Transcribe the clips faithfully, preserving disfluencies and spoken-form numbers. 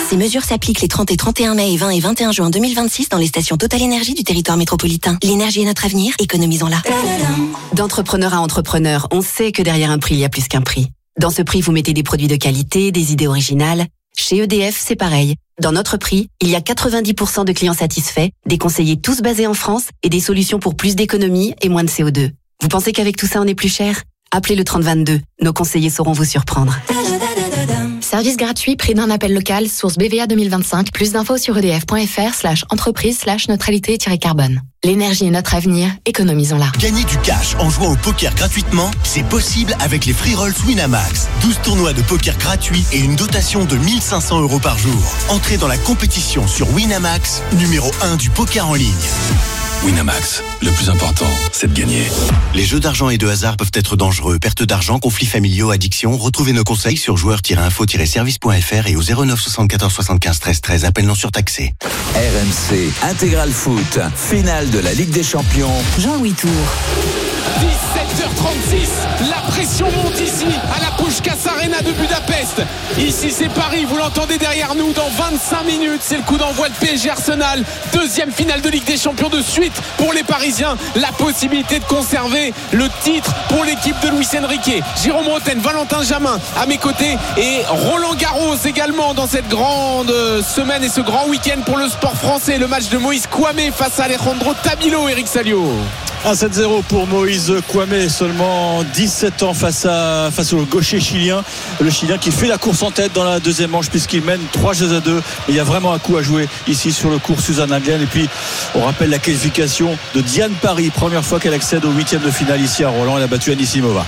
Ces mesures s'appliquent les trente et trente et un mai et vingt et vingt et un juin deux mille vingt-six dans les stations Total Énergie du territoire métropolitain. L'énergie est notre avenir, économisons-la. D'entrepreneur à entrepreneur, on sait que derrière un prix, il y a plus qu'un prix. Dans ce prix, vous mettez des produits de qualité, des idées originales. Chez E D F, c'est pareil. Dans notre prix, il y a quatre-vingt-dix pour cent de clients satisfaits, des conseillers tous basés en France et des solutions pour plus d'économie et moins de C O deux. Vous pensez qu'avec tout ça, on est plus cher ? Appelez le trente vingt-deux. Nos conseillers sauront vous surprendre. Service gratuit, prix d'un appel local, source B V A deux mille vingt-cinq. Plus d'infos sur edf.fr slash entreprise slash neutralité-carbone. L'énergie est notre avenir, économisons-la. Gagner du cash en jouant au poker gratuitement, c'est possible avec les Free Rolls Winamax. douze tournois de poker gratuits et une dotation de mille cinq cents euros par jour. Entrez dans la compétition sur Winamax, numéro un du poker en ligne. Winamax, le plus important, c'est de gagner. Les jeux d'argent et de hasard peuvent être dangereux. Perte d'argent, conflits familiaux, addiction. Retrouvez nos conseils sur joueurs tiret info tiret service point f r et au zéro neuf soixante-quatorze soixante-quinze treize treize. Appel non surtaxé. R M C Intégral Foot, finale de la Ligue des Champions. Jean-Louis Tour. dix-sept heures trente-six, la pression monte ici à la Puskás Arena de Budapest. Ici c'est Paris, vous l'entendez derrière nous. Dans vingt-cinq minutes, c'est le coup d'envoi de P S G Arsenal. Deuxième finale de Ligue des Champions de suite pour les Parisiens. La possibilité de conserver le titre pour l'équipe de Luis Enrique. Jérôme Rotten, Valentin Jamin à mes côtés et Roland Garros également dans cette grande semaine et ce grand week-end pour le sport français. Le match de Moïse Kouamé face à Alejandro Tabilo. Eric Salio. un sept zéro pour Moïse Kouamé, seulement dix-sept ans face, à, face au gaucher chilien. Le Chilien qui fait la course en tête dans la deuxième manche puisqu'il mène trois jeux à deux. Mais il y a vraiment un coup à jouer ici sur le court Suzanne Hagen. Et puis on rappelle la qualification de Diane Paris, première fois qu'elle accède au huitième de finale ici à Roland. Elle a battu Anisimova.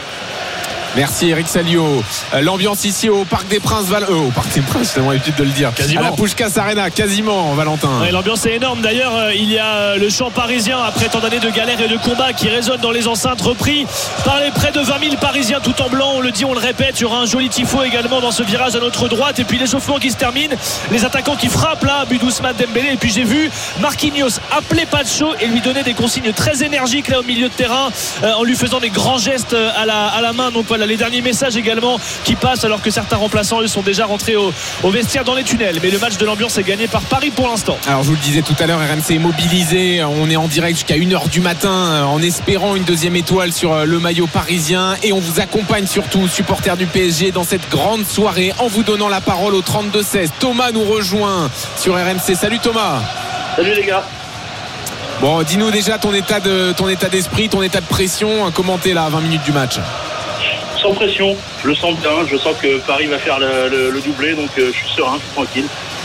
Merci Eric Salio. Euh, l'ambiance ici au Parc des Princes, Val... euh, au Parc des Princes, j'ai l'habitude de le dire. Quasiment. À la Puskás Arena, quasiment, Valentin. Ouais, l'ambiance est énorme. D'ailleurs, euh, il y a le chant parisien après tant d'années de galères et de combats qui résonne dans les enceintes, repris par les près de vingt mille Parisiens tout en blanc. On le dit, on le répète, il y aura un joli tifo également dans ce virage à notre droite. Et puis l'échauffement qui se termine, les attaquants qui frappent là, but d'Ousmane Dembélé. Et puis j'ai vu Marquinhos appeler Pacho et lui donner des consignes très énergiques là au milieu de terrain, euh, en lui faisant des grands gestes à la, à la main. Donc voilà, les derniers messages également qui passent alors que certains remplaçants eux sont déjà rentrés au, au vestiaire dans les tunnels. Mais le match de l'ambiance est gagné par Paris pour l'instant. Alors je vous le disais tout à l'heure, R M C est mobilisé. On est en direct jusqu'à une heure du matin en espérant une deuxième étoile sur le maillot parisien. Et on vous accompagne surtout, supporters du P S G, dans cette grande soirée en vous donnant la parole au trente-deux seize. Thomas nous rejoint sur R M C. Salut Thomas. Salut les gars. Bon, dis-nous déjà ton état, de, ton état d'esprit, ton état de pression. Comment t'es là à vingt minutes du match? Sans pression, je le sens bien, je sens que Paris va faire le, le, le doublé, donc euh, je suis serein, je suis tranquille.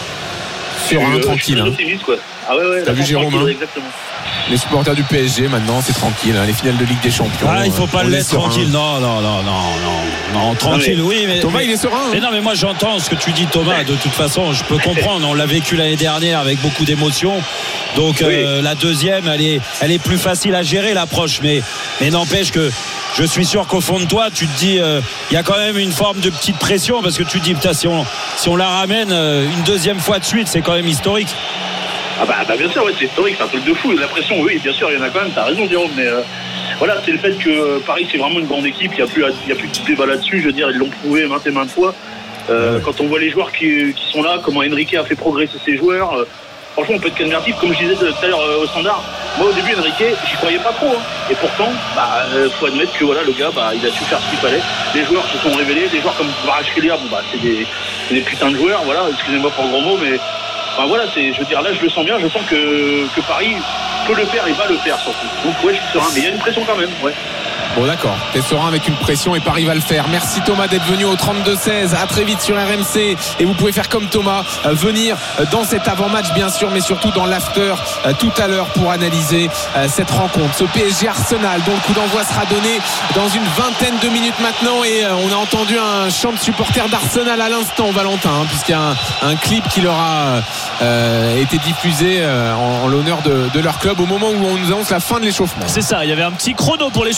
Serein, euh, tranquille. Je suis optimiste, quoi. Ah ouais, ouais. T'as vu Jérôme, hein, exactement. Les supporters du P S G maintenant, c'est tranquille, hein, les finales de Ligue des Champions. Ah, il faut pas le laisser tranquille. Non, non, non, non, non, non, tranquille, non, mais, oui. Mais, Thomas, mais, il est serein. Hein. Mais non, mais moi j'entends ce que tu dis, Thomas. De toute façon, je peux comprendre. On l'a vécu l'année dernière avec beaucoup d'émotions. Donc oui. euh, la deuxième, elle est, elle est plus facile à gérer l'approche, mais, mais n'empêche que. Je suis sûr qu'au fond de toi, tu te dis, il euh, y a quand même une forme de petite pression parce que tu te dis, putain, si on, si on la ramène euh, une deuxième fois de suite, c'est quand même historique. Ah bah, bah bien sûr, ouais, c'est historique, c'est un truc de fou. La pression, oui, bien sûr, il y en a quand même. T'as raison, Jérôme, mais euh, voilà, c'est le fait que euh, Paris, c'est vraiment une grande équipe. Il n'y a plus, il y a plus de débat là-dessus. Je veux dire, ils l'ont prouvé maintes et maintes fois. Euh, ouais. Quand on voit les joueurs qui, qui sont là, comment Enrique a fait progresser ses joueurs. Euh, Franchement, on peut être convertif, comme je disais tout à l'heure euh, au standard. Moi, au début, Enrique, j'y croyais pas trop. Hein. Et pourtant, bah, euh, faut admettre que voilà, le gars, bah, il a su faire ce qu'il fallait. Les joueurs se sont révélés. Des joueurs comme Kvaratskhelia, bon, bah, c'est des, c'est des putains de joueurs. Voilà, excusez-moi pour le gros mot, mais enfin, voilà, c'est, je veux dire, là, je le sens bien. Je sens que, que Paris peut le faire et va le faire surtout. Donc, ouais, je suis serein, mais il y a une pression quand même. Ouais. Bon d'accord, t'es serein avec une pression et Paris va le faire. Merci Thomas d'être venu au trente-deux seize. À très vite sur R M C. Et vous pouvez faire comme Thomas, euh, venir dans cet avant-match bien sûr, mais surtout dans l'after euh, tout à l'heure pour analyser euh, cette rencontre. Ce P S G Arsenal dont le coup d'envoi sera donné dans une vingtaine de minutes maintenant. Et euh, on a entendu un chant de supporters d'Arsenal à l'instant, Valentin, hein, puisqu'il y a un, un clip qui leur a euh, été diffusé euh, en, en l'honneur de, de leur club au moment où on nous annonce la fin de l'échauffement. C'est ça, il y avait un petit chrono pour l'échauffement qui va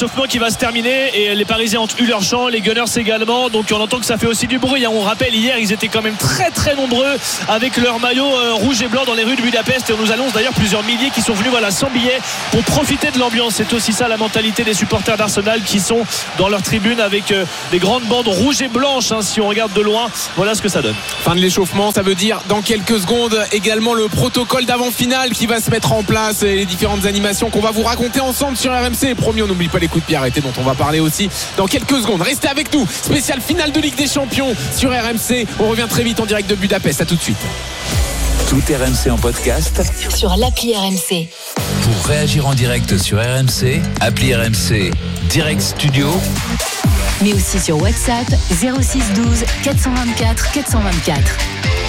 va se terminer et les Parisiens ont eu leur chant, les Gunners également, donc on entend que ça fait aussi du bruit. On rappelle, hier ils étaient quand même très très nombreux avec leur maillot euh, rouge et blanc dans les rues de Budapest, et on nous annonce d'ailleurs plusieurs milliers qui sont venus voilà, sans billets pour profiter de l'ambiance. C'est aussi ça la mentalité des supporters d'Arsenal qui sont dans leur tribune avec euh, des grandes bandes rouges et blanches, hein, si on regarde de loin. Voilà ce que ça donne. Fin de l'échauffement, ça veut dire dans quelques secondes également le protocole d'avant-finale qui va se mettre en place et les différentes animations qu'on va vous raconter ensemble sur R M C. Et promis, on n'oublie pas les coups de pied arrêtés dont on va parler aussi dans quelques secondes. Restez avec nous, spécial finale de Ligue des Champions sur R M C. On revient très vite en direct de Budapest. À tout de suite. Tout R M C en podcast Sur l'appli R M C. pour réagir en direct sur R M C, appli R M C Direct Studio, Mais aussi sur WhatsApp zéro six douze quatre cent vingt-quatre quatre cent vingt-quatre.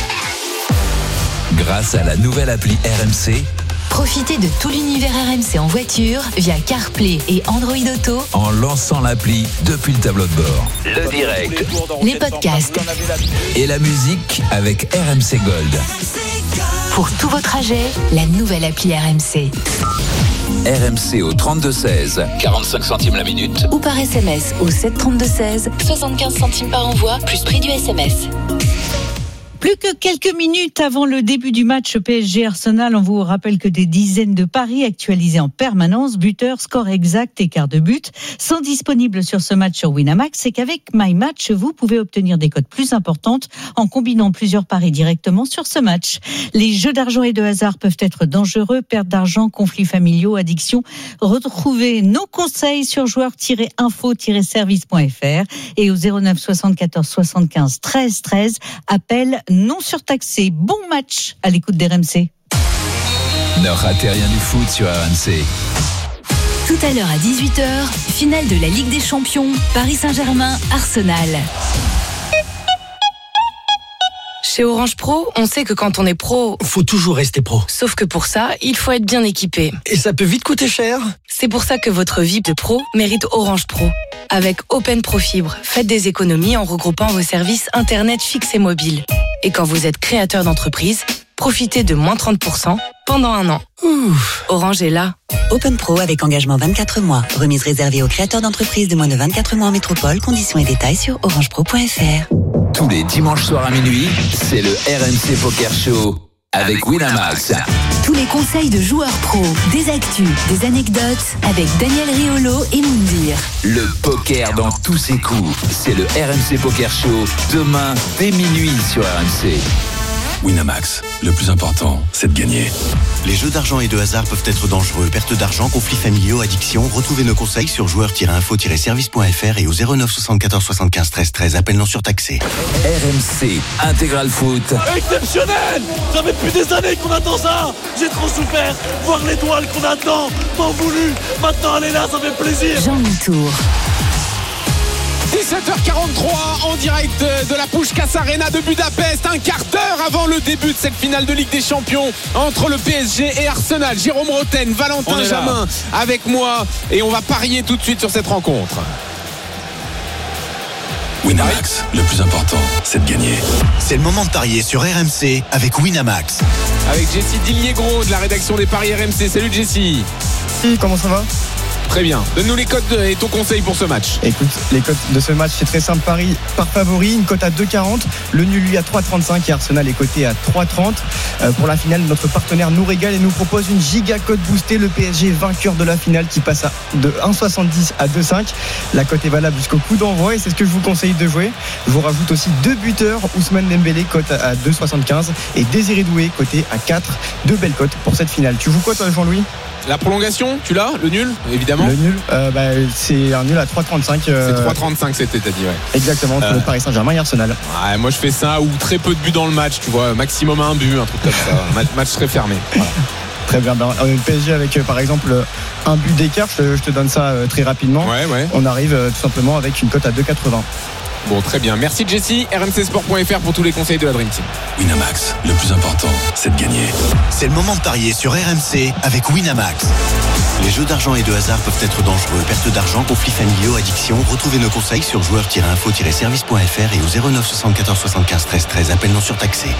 grâce à la nouvelle appli R M C. Profitez de tout l'univers R M C en voiture via CarPlay et Android Auto En lançant l'appli depuis le tableau de bord. Le direct les podcasts. et la musique avec R M C Gold. Pour tous vos trajets, la nouvelle appli R M C. R M C au trente-deux seize, quarante-cinq centimes la minute. Ou par S M S au sept trente-deux seize, soixante-quinze centimes par envoi, plus prix du S M S. Plus que quelques minutes avant le début du match P S G Arsenal, on vous rappelle que des dizaines de paris actualisés en permanence, buteurs, score exact, écart de but, sont disponibles sur ce match sur Winamax, et qu'avec My Match, vous pouvez obtenir des cotes plus importantes en combinant plusieurs paris directement sur ce match. Les jeux d'argent et de hasard peuvent être dangereux, perte d'argent, conflits familiaux, addiction. Retrouvez nos conseils sur joueurs tiret info tiret service point f r et au zéro neuf soixante-quatorze soixante-quinze treize treize, appel non surtaxé. Bon match à l'écoute d'R M C. Ne ratez rien du foot sur R M C. Tout à l'heure à dix-huit heures, finale de la Ligue des Champions, Paris Saint-Germain, Arsenal. Chez Orange Pro, on sait que quand on est pro, faut toujours rester pro. Sauf que pour ça, il faut être bien équipé. Et ça peut vite coûter cher. C'est pour ça que votre V I P de pro mérite Orange Pro. Avec Open Pro Fibre, faites des économies en regroupant vos services Internet fixe et mobile. Et quand vous êtes créateur d'entreprise, profitez de moins trente pour cent pendant un an. Ouf. Orange est là. Open Pro avec engagement vingt-quatre mois. Remise réservée aux créateurs d'entreprises de moins de vingt-quatre mois en métropole. Conditions et détails sur orange pro point f r. Tous les dimanches soirs à minuit, c'est le R M C Poker Show avec Winamax. Tous les conseils de joueurs pro, des actus, des anecdotes avec Daniel Riolo et Moundir. Le poker dans tous ses coups, c'est le R M C Poker Show demain dès minuit sur R M C. Winamax, le plus important, c'est de gagner. Les jeux d'argent et de hasard peuvent être dangereux. Perte d'argent, conflits familiaux, addiction. Retrouvez nos conseils sur joueurs tiret info tiret service point f r et au zéro neuf soixante-quatorze soixante-quinze treize treize. Appel non surtaxé. R M C Intégral Foot. Exceptionnel! Ça fait plus des années qu'on attend ça. J'ai trop souffert. Voir l'étoile qu'on attend. Tant voulu. Maintenant elle est là, ça fait plaisir. Jean-Louis Tour. dix-sept heures quarante-trois en direct de la Puskás Arena de Budapest, un quart d'heure avant le début de cette finale de Ligue des Champions entre le P S G et Arsenal. Jérôme Roten, Valentin Jamin avec moi et on va parier tout de suite sur cette rencontre. Winamax, le plus important, c'est de gagner. C'est le moment de parier sur R M C avec Winamax. Avec Jessie Dillier-Gros de la rédaction des paris R M C. Salut Jessie. Oui, comment ça va ? Très bien. Donne-nous les cotes et ton conseil pour ce match. Écoute, les cotes de ce match, c'est très simple. Paris par favori, une cote à deux quarante. Le nul, lui, à trois trente-cinq et Arsenal est coté à trois trente. Euh, pour la finale, notre partenaire nous régale et nous propose une giga cote boostée. Le P S G vainqueur de la finale qui passe à de un soixante-dix à deux cinq. La cote est valable jusqu'au coup d'envoi et c'est ce que je vous conseille de jouer. Je vous rajoute aussi deux buteurs. Ousmane Dembélé, cote à deux soixante-quinze et Désiré Doué, coté à quatre. Deux belles cotes pour cette finale. Tu joues quoi, toi, Jean-Louis ? La prolongation, tu l'as ? Le nul, évidemment. Le nul, euh, bah, c'est un nul à trois trente-cinq. Euh... C'est trois trente-cinq, c'était, t'as dit, ouais. Exactement, entre euh... Paris Saint-Germain et Arsenal. Ouais, moi je fais ça, ou très peu de buts dans le match, tu vois, maximum un but, un truc comme ça. Match très fermé. Voilà. Très bien. Ben, le P S G avec, euh, par exemple, un but d'écart, je te, je te donne ça euh, très rapidement. Ouais, ouais. On arrive euh, tout simplement avec une cote à deux quatre-vingts. Bon, très bien. Merci Jessie. R M C sport point f r pour tous les conseils de la Dream Team. Winamax, le plus important, c'est de gagner. C'est le moment de parier sur R M C avec Winamax. Les jeux d'argent et de hasard peuvent être dangereux. Perte d'argent, conflits familiaux, addiction. Retrouvez nos conseils sur joueurs tiret info tiret service point f r et au zéro neuf soixante-quatorze soixante-quinze treize treize. Appel non surtaxé.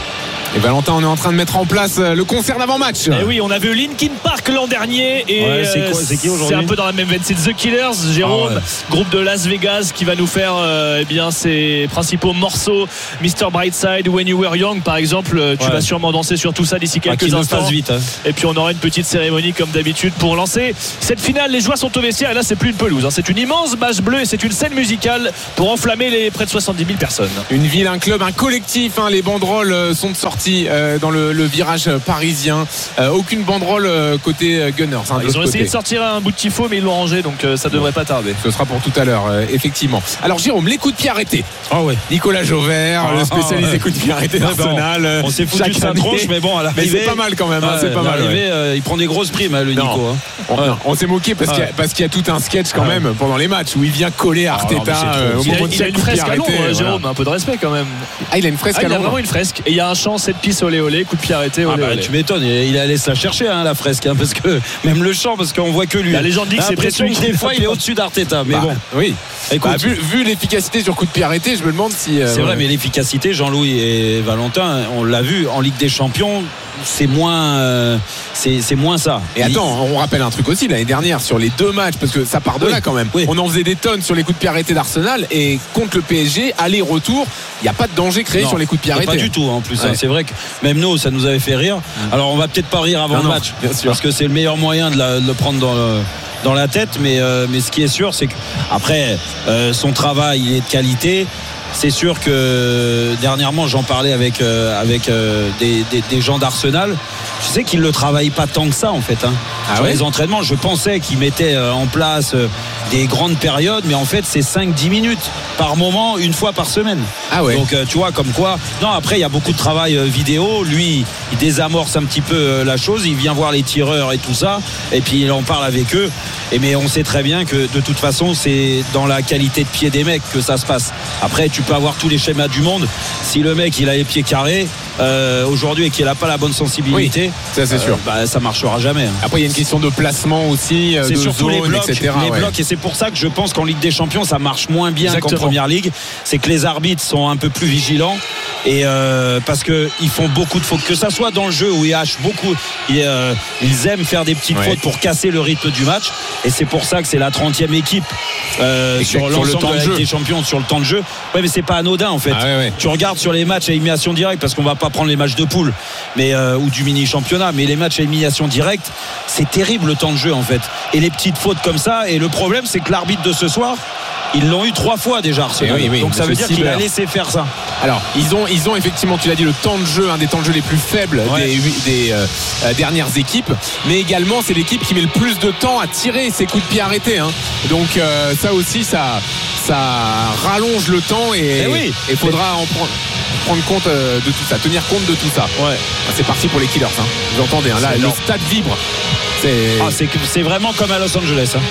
Et Valentin, on est en train de mettre en place le concert d'avant-match. Et oui, on a vu Linkin Park l'an dernier et ouais, c'est, quoi, c'est, qui c'est un peu dans la même veine. C'est The Killers, Jérôme, ah ouais. groupe de Las Vegas qui va nous faire euh, eh bien, ses principaux morceaux. mister Brightside, When You Were Young par exemple. Tu ouais. vas sûrement danser sur tout ça d'ici quelques ah, instants. Vite, hein. Et puis on aura une petite cérémonie comme d'habitude pour lancer cette finale. Les joueurs sont au vestiaire et là c'est plus une pelouse, hein. C'est une immense bâche bleue et c'est une scène musicale pour enflammer les près de soixante-dix mille personnes. Une ville, un club, un collectif, hein. Les banderoles sont sorties euh, dans le, le virage parisien. Euh, aucune banderole euh, côté Gunners. Hein, Ils ont côté. essayé de sortir un bout de tifo mais ils l'ont rangé, donc euh, ça devrait pas tarder. Ce sera pour tout à l'heure, euh, effectivement. Alors Jérôme, les coups de pied arrêtés. Ah ouais. Nicolas Jauvert, ah, le spécialiste ah ouais. des coups de pied arrêtés d'Arsenal. Ouais, on, on s'est foutu de sa tronche, mais bon, à l'arrivée, mais c'est pas mal quand même. Ah, hein, c'est pas mal. Ouais. Euh, il prend des grosses primes, hein, le non. Nico. Hein. On, ouais. on s'est moqué parce, ouais. qu'il y a, parce qu'il y a tout un sketch quand ouais. même pendant les matchs où il vient coller à Arteta. Ah, non, euh, au il, a, il a une fresque à Londres, Jérôme. Un peu de respect quand même. Ah, il a une fresque ah, à Londres. Il a vraiment une fresque. Et il y a un chant, cette piste olé olé, coup de pied arrêté. Olé, ah bah, olé. Tu m'étonnes. Il allait se la chercher, hein, la fresque, hein, parce que même le chant, parce qu'on voit que lui. La légende dit que c'est presque des fois, il est au-dessus d'Arteta. Mais bah, bon. Oui. Écoute, bah, vu, vu l'efficacité sur coup de pied arrêté, je me demande si. Euh, c'est ouais. vrai, mais l'efficacité, Jean-Louis et Valentin, on l'a vu en Ligue des Champions. C'est moins, euh, c'est, c'est moins ça. Et attends, on rappelle un truc aussi l'année dernière sur les deux matchs, parce que ça part de oui, là quand même. Oui. On en faisait des tonnes sur les coups de pied arrêtés d'Arsenal et contre le P S G, aller-retour, il n'y a pas de danger créé non, sur les coups de pied arrêtés. Pas du tout en plus. Ouais. Hein, c'est vrai que même nous, ça nous avait fait rire. Alors on va peut-être pas rire avant non, le match, non, parce que c'est le meilleur moyen de, la, de le prendre dans le. dans la tête, mais, euh, mais ce qui est sûr, c'est qu'après, euh, son travail il est de qualité. C'est sûr que dernièrement, j'en parlais avec, euh, avec euh, des, des, des gens d'Arsenal. Je sais qu'ils ne le travaillent pas tant que ça, en fait. Hein. Ah Sur ouais les entraînements, je pensais qu'ils mettaient euh, en place euh, des grandes périodes, mais en fait, c'est cinq dix minutes par moment, une fois par semaine. Ah ouais. Donc, euh, tu vois, comme quoi. Non, après, il y a beaucoup de travail euh, vidéo. Lui, il désamorce un petit peu euh, la chose. Il vient voir les tireurs et tout ça. Et puis, il en parle avec eux. Et mais on sait très bien que de toute façon, c'est dans la qualité de pied des mecs que ça se passe. Après, tu peux avoir tous les schémas du monde. Si le mec, il a les pieds carrés euh, aujourd'hui et qu'il n'a pas la bonne sensibilité, oui, ça c'est sûr. Euh, bah, ça marchera jamais. Hein. Après, il y a une question de placement aussi, euh, c'est de surtout zone, les blocs, et cetera. Les ouais. blocs, et c'est pour ça que je pense qu'en Ligue des Champions, ça marche moins bien Exactement. qu'en Première Ligue. C'est que les arbitres sont un peu plus vigilants. Et euh, parce qu'ils font beaucoup de fautes, que ça soit dans le jeu où ils hachent beaucoup, et, euh, ils aiment faire des petites ouais. fautes pour casser le rythme du match. Et c'est pour ça que c'est la trentième équipe euh, sur l'ensemble de la Ligue des Champions sur le temps de jeu. Ouais, mais c'est pas anodin en fait. Ah, ouais, ouais. Tu regardes sur les matchs à élimination directe, parce qu'on va pas prendre les matchs de poule, mais euh, ou du mini championnat, mais les matchs à élimination directe, c'est terrible le temps de jeu en fait. Et les petites fautes comme ça. Et le problème, c'est que l'arbitre de ce soir, ils l'ont eu trois fois déjà Arsenal. Oui, oui, donc ça veut dire qu'il a laissé faire ça. Alors ils ont, ils ont effectivement, tu l'as dit, le temps de jeu, un des temps de jeu les plus faibles ouais. des, des euh, dernières équipes, mais également c'est l'équipe qui met le plus de temps à tirer ses coups de pied arrêtés, hein. Donc euh, ça aussi ça, ça rallonge le temps et il oui. faudra en prendre, prendre compte de tout ça, tenir compte de tout ça. Ouais. C'est parti pour les Killers, hein. Vous entendez, hein, là le stade vibre. C'est... Ah, c'est, c'est vraiment comme à Los Angeles, hein.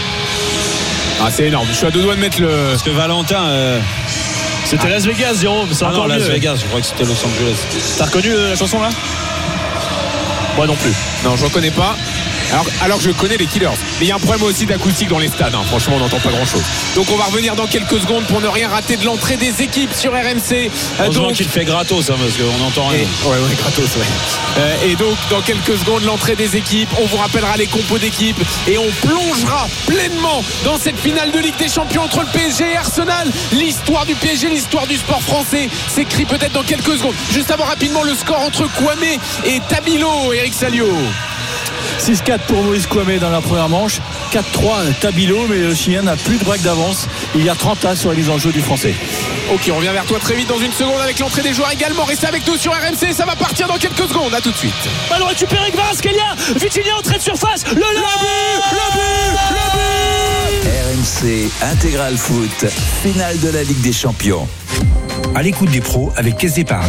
Ah, c'est énorme. Je suis à deux doigts de mettre le. Parce que Valentin. Euh... C'était ah. Las Vegas, Jérôme. C'est ah encore non, mieux. Las Vegas, je crois que c'était Los Angeles. T'as reconnu la chanson là? Moi non plus. Non, je reconnais pas. Alors, alors que je connais les Killers. Mais il y a un problème aussi d'acoustique dans les stades, hein. Franchement, on n'entend pas grand chose. Donc on va revenir dans quelques secondes pour ne rien rater de l'entrée des équipes sur R M C. Heureusement donc... qu'il fait gratos, hein, parce qu'on n'entend rien. Et... Ouais, ouais, gratos, ouais. Euh, et donc dans quelques secondes, l'entrée des équipes. On vous rappellera les compos d'équipes et on plongera pleinement dans cette finale de Ligue des Champions entre le P S G et Arsenal. L'histoire du P S G, l'histoire du sport français s'écrit peut-être dans quelques secondes. Juste avant rapidement le score entre Kwame et Tabilo. Eric Salio. six quatre pour Maurice Kwame dans la première manche, quatre trois Tabilo, mais le Chilien n'a plus de break d'avance. Il y a trente as sur la mise en jeu du Français. Ok, on revient vers toi très vite dans une seconde avec l'entrée des joueurs également. Restez avec nous sur R M C, ça va partir dans quelques secondes. À tout de suite. Ballon récupéré, Kvaratskhelia, Vitinha entrée de surface. Le, le, le but, le but, le but. R M C Intégral Foot, finale de la Ligue des Champions. À l'écoute des pros avec Caisse d'Épargne.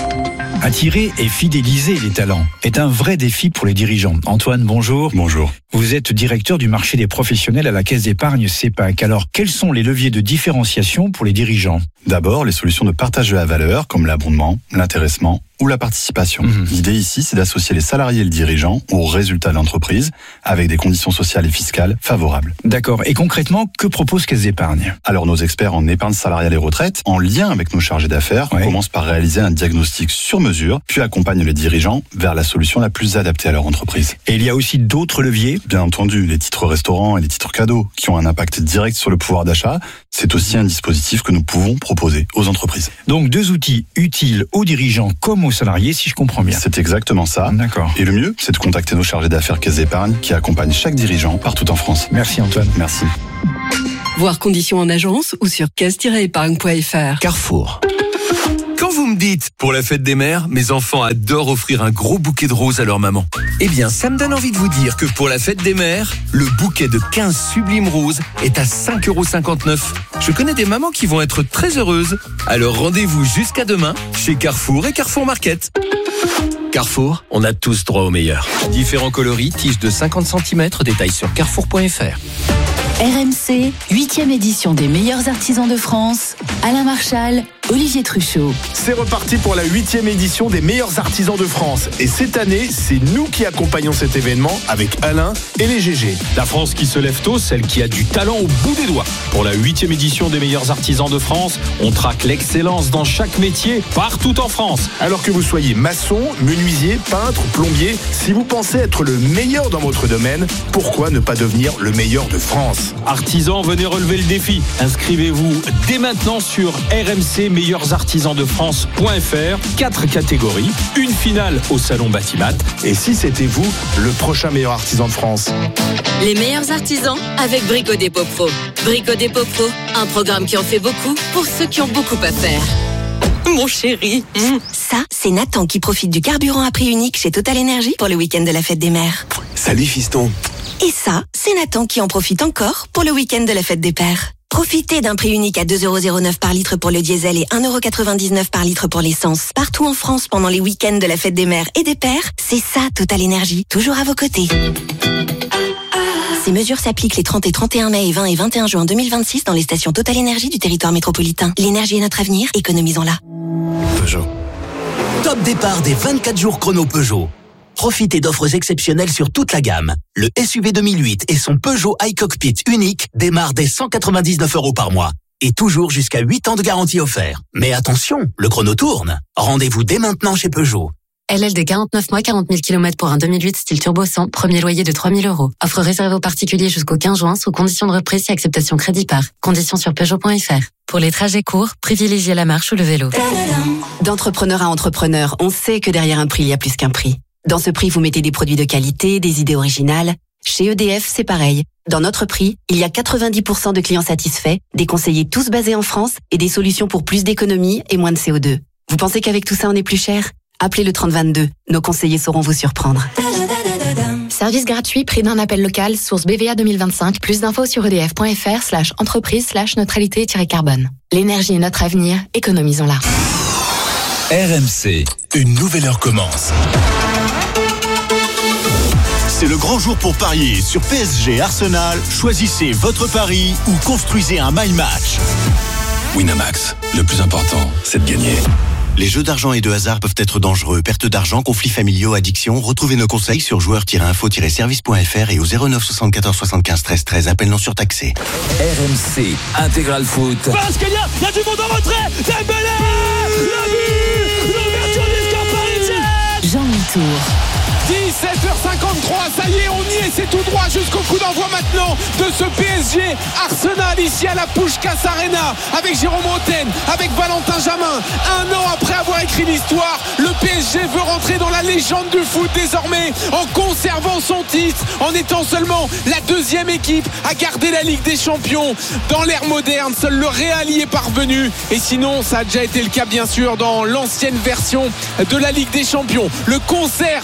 Attirer et fidéliser les talents est un vrai défi pour les dirigeants. Antoine, bonjour. Bonjour. Vous êtes directeur du marché des professionnels à la Caisse d'épargne CEPAC. Alors, quels sont les leviers de différenciation pour les dirigeants ? D'abord, les solutions de partage de la valeur, comme l'abondement, l'intéressement ou la participation. Mmh. L'idée ici, c'est d'associer les salariés et le dirigeant aux résultats de l'entreprise avec des conditions sociales et fiscales favorables. D'accord. Et concrètement, que propose Caisse d'épargne ? Alors, nos experts en épargne salariale et retraite, en lien avec nos chargés d'affaires, ouais. commencent par réaliser un diagnostic sur mesure, puis accompagnent les dirigeants vers la solution la plus adaptée à leur entreprise. Et il y a aussi d'autres leviers ? Bien entendu, les titres restaurants et les titres cadeaux qui ont un impact direct sur le pouvoir d'achat, c'est aussi un dispositif que nous pouvons proposer aux entreprises. Donc deux outils utiles aux dirigeants comme aux salariés, si je comprends bien. C'est exactement ça. D'accord. Et le mieux, c'est de contacter nos chargés d'affaires Caisse d'épargne qui accompagnent chaque dirigeant partout en France. Merci Antoine. Merci. Voir conditions en agence ou sur caisse tiret épargne point f r. Carrefour. Quand vous me dites, pour la fête des mères, mes enfants adorent offrir un gros bouquet de roses à leur maman. Eh bien, ça me donne envie de vous dire que pour la fête des mères, le bouquet de quinze sublimes roses est à cinq euros cinquante-neuf. Je connais des mamans qui vont être très heureuses. Alors rendez-vous jusqu'à demain chez Carrefour et Carrefour Market. Carrefour, on a tous droit au meilleur. Différents coloris, tiges de cinquante centimètres, détails sur carrefour point f r. R M C, huitième édition des meilleurs artisans de France. Alain Marchal, Olivier Truchot. C'est reparti pour la huitième édition des meilleurs artisans de France. Et cette année, c'est nous qui accompagnons cet événement avec Alain et les G G. La France qui se lève tôt, celle qui a du talent au bout des doigts. Pour la huitième édition des meilleurs artisans de France, on traque l'excellence dans chaque métier, partout en France. Alors que vous soyez maçon, menuisier, peintre, plombier, si vous pensez être le meilleur dans votre domaine, pourquoi ne pas devenir le meilleur de France ? Artisans, venez relever le défi. Inscrivez-vous dès maintenant sur r m c meilleurs artisans de france point f r. Quatre catégories, une finale au salon Batimat. Et si c'était vous, le prochain meilleur artisan de France? Les meilleurs artisans avec Brico Dépôt Pro. Brico Dépôt Pro, un programme qui en fait beaucoup pour ceux qui ont beaucoup à faire. Mon chéri. Mmh. Ça, c'est Nathan qui profite du carburant à prix unique chez Total Energy pour le week-end de la fête des mères. Salut fiston. Et ça, c'est Nathan qui en profite encore pour le week-end de la fête des pères. Profitez d'un prix unique à deux euros zéro neuf par litre pour le diesel et un euro quatre-vingt-dix-neuf par litre pour l'essence. Partout en France pendant les week-ends de la fête des mères et des pères, c'est ça Total Energy, toujours à vos côtés. Ces mesures s'appliquent les trente et trente et un mai et vingt et vingt et un juin deux mille vingt-six dans les stations Total Energy du territoire métropolitain. L'énergie est notre avenir, économisons-la. Peugeot. Top départ des vingt-quatre jours chrono Peugeot. Profitez d'offres exceptionnelles sur toute la gamme. Le S U V deux mille huit et son Peugeot iCockpit unique démarrent dès cent quatre-vingt-dix-neuf euros par mois. Et toujours jusqu'à huit ans de garantie offert. Mais attention, le chrono tourne. Rendez-vous dès maintenant chez Peugeot. L L D quarante-neuf mois, quarante mille kilomètres pour un deux mille huit style turbo cent, premier loyer de trois mille euros. Offre réservée aux particuliers jusqu'au quinze juin sous conditions de reprise et acceptation crédit par. Conditions sur peugeot point f r. Pour les trajets courts, privilégiez la marche ou le vélo. D'entrepreneur à entrepreneur, on sait que derrière un prix, il y a plus qu'un prix. Dans ce prix, vous mettez des produits de qualité, des idées originales. Chez E D F, c'est pareil. Dans notre prix, il y a quatre-vingt-dix pour cent de clients satisfaits, des conseillers tous basés en France et des solutions pour plus d'économie et moins de C O deux. Vous pensez qu'avec tout ça, on est plus cher ? Appelez le trente vingt-deux. Nos conseillers sauront vous surprendre. Service gratuit, prix d'un appel local, source B V A deux mille vingt-cinq. Plus d'infos sur edf point f r slash entreprise slash neutralité carbone. L'énergie est notre avenir, économisons-la. R M C, une nouvelle heure commence. C'est le grand jour pour parier sur P S G Arsenal. Choisissez votre pari ou construisez un my match. Winamax, le plus important, c'est de gagner. Les jeux d'argent et de hasard peuvent être dangereux. Perte d'argent, conflits familiaux, addiction. Retrouvez nos conseils sur joueurs tiret info tiret service point f r et au zéro neuf soixante-quatorze soixante-quinze treize treize. Appel non surtaxé. R M C Intégral Foot. Parce qu'il y a, il y a du monde en retrait. Dembélé, le but, l'ouverture du score parisien. Jean Tour. dix-sept heures cinquante-trois, ça y est, on y est, c'est tout droit jusqu'au coup d'envoi maintenant de ce P S G Arsenal ici à la Puskás Arena avec Jérôme Roten, avec Valentin Jamin. Un an après avoir écrit l'histoire, le P S G veut rentrer dans la légende du foot désormais en conservant son titre, en étant seulement la deuxième équipe à garder la Ligue des Champions. Dans l'ère moderne, seul le Real y est parvenu et sinon ça a déjà été le cas bien sûr dans l'ancienne version de la Ligue des Champions. Le concert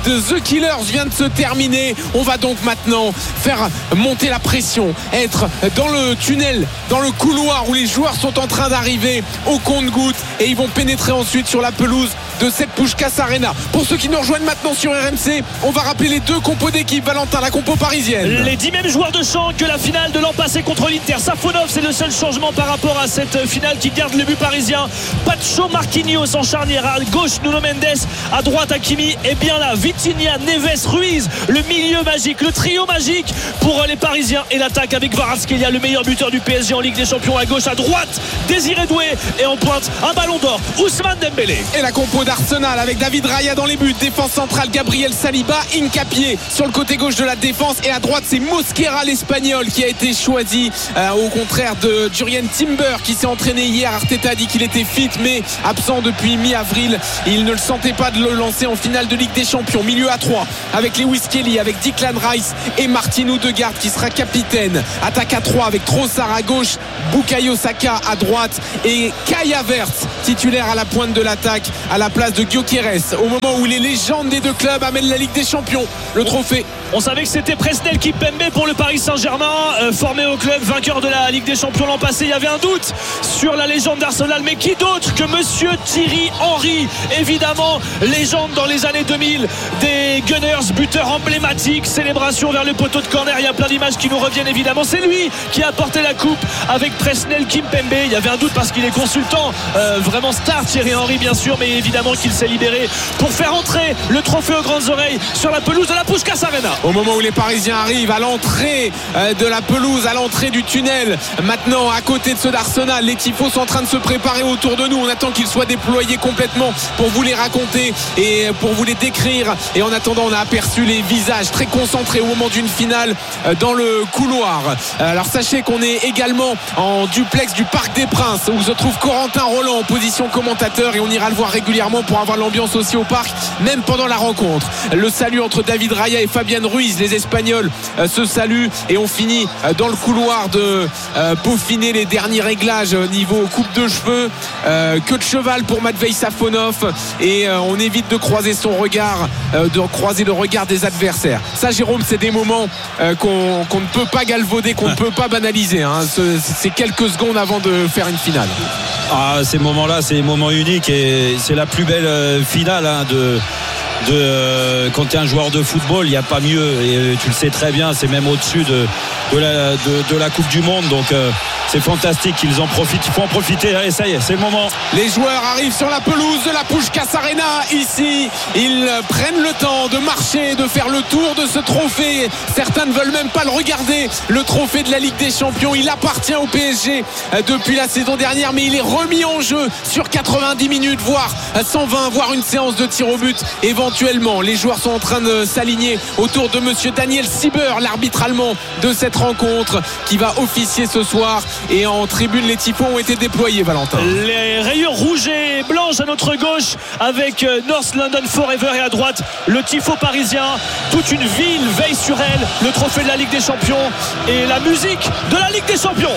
de The Killers vient de se terminer. On va donc maintenant faire monter la pression, être dans le tunnel, dans le couloir où les joueurs sont en train d'arriver au compte-gouttes et ils vont pénétrer ensuite sur la pelouse de cette Puskás Arena. Pour ceux qui nous rejoignent maintenant sur R M C, on va rappeler les deux compos d'équipe. Valentin, la compo parisienne. Les dix mêmes joueurs de champ que la finale de l'an passé contre l'Inter. Safonov, c'est le seul changement par rapport à cette finale qui garde le but parisien. Pacho, Marquinhos en charnière. À gauche, Nuno Mendes. À droite, Hakimi est bien là. Vitinha, Neves, Ruiz. Le milieu magique, le trio magique pour les Parisiens. Et l'attaque avec Kvaratskhelia, le meilleur buteur du P S G en Ligue des Champions. À gauche, à droite, Désiré Doué. Et en pointe, un ballon d'or, Ousmane Dembélé. Et la compo d'Arsenal avec David Raya dans les buts. Défense centrale, Gabriel Saliba, Hincapié sur le côté gauche de la défense. Et à droite, c'est Mosquera, l'Espagnol, qui a été choisi euh, au contraire de Jurien Timber, qui s'est entraîné hier. Arteta a dit qu'il était fit mais absent depuis mi-avril. Il ne le sentait pas de le lancer en finale de Ligue des Champions. Milieu à trois avec Lewis Kelly, avec Declan Rice et Martin Odegaard qui sera capitaine. Attaque à trois avec Trossard à gauche, Bukayo Saka à droite et Kai Havertz titulaire à la pointe de l'attaque à la place de Gyökeres au moment où les légendes des deux clubs amènent la Ligue des Champions, le trophée. On savait que c'était Presnel Kimpembe pour le Paris Saint-Germain, euh, formé au club, vainqueur de la Ligue des Champions l'an passé. Il y avait un doute sur la légende d'Arsenal, mais qui d'autre que monsieur Thierry Henry, évidemment légende dans les années deux mille des Gunners, buteur emblématique, célébration vers le poteau de corner. Il y a plein d'images qui nous reviennent évidemment. C'est lui qui a porté la coupe avec Presnel Kimpembe. Il y avait un doute parce qu'il est consultant, euh, vraiment star Thierry Henry bien sûr, mais évidemment qu'il s'est libéré pour faire entrer le trophée aux grandes oreilles sur la pelouse de la Puskás Arena. Au moment où les Parisiens arrivent à l'entrée de la pelouse, à l'entrée du tunnel, maintenant à côté de ceux d'Arsenal, les tifos sont en train de se préparer autour de nous. On attend qu'ils soient déployés complètement pour vous les raconter et pour vous les décrire. Et en attendant, on a aperçu les visages très concentrés au moment d'une finale dans le couloir. Alors sachez qu'on est également en duplex du Parc des Princes où se trouve Corentin Roland en position commentateur et on ira le voir régulièrement pour avoir l'ambiance aussi au parc, même pendant la rencontre. Le salut entre David Raya et Fabian Ruiz, les Espagnols euh, se saluent et on finit euh, dans le couloir de euh, peaufiner les derniers réglages au niveau coupe de cheveux, euh, queue de cheval pour Matvei Safonov et euh, on évite de croiser son regard, euh, de croiser le regard des adversaires. Ça, Jérôme, c'est des moments euh, qu'on, qu'on ne peut pas galvauder, qu'on ne peut pas banaliser, hein. Ce, c'est quelques secondes avant de faire une finale. Ah, ces moments-là, c'est des moments uniques et c'est la plus belle euh, finale hein, de de euh, quand tu es un joueur de football, il n'y a pas mieux et euh, tu le sais très bien, c'est même au-dessus de, de, la, de, de la Coupe du Monde, donc euh, c'est fantastique qu'ils en profitent, il faut en profiter. Allez, ça y est, c'est le moment. Les joueurs arrivent sur la pelouse de la Puskás Arena ici, ils prennent le temps de marcher, de faire le tour de ce trophée. Certains ne veulent même pas le regarder, le trophée de la Ligue des Champions. Il appartient au P S G depuis la saison dernière, mais il est remis en jeu sur quatre-vingt-dix minutes, voire cent vingt, voire une séance de tir au but éventuellement. Les joueurs sont en train de s'aligner autour de monsieur Daniel Sieber, l'arbitre allemand de cette rencontre qui va officier ce soir. Et en tribune, les tifos ont été déployés, Valentin. Les rayures rouges et blanches à notre gauche avec North London Forever et à droite le tifo parisien. Toute une ville veille sur elle, le trophée de la Ligue des Champions et la musique de la Ligue des Champions.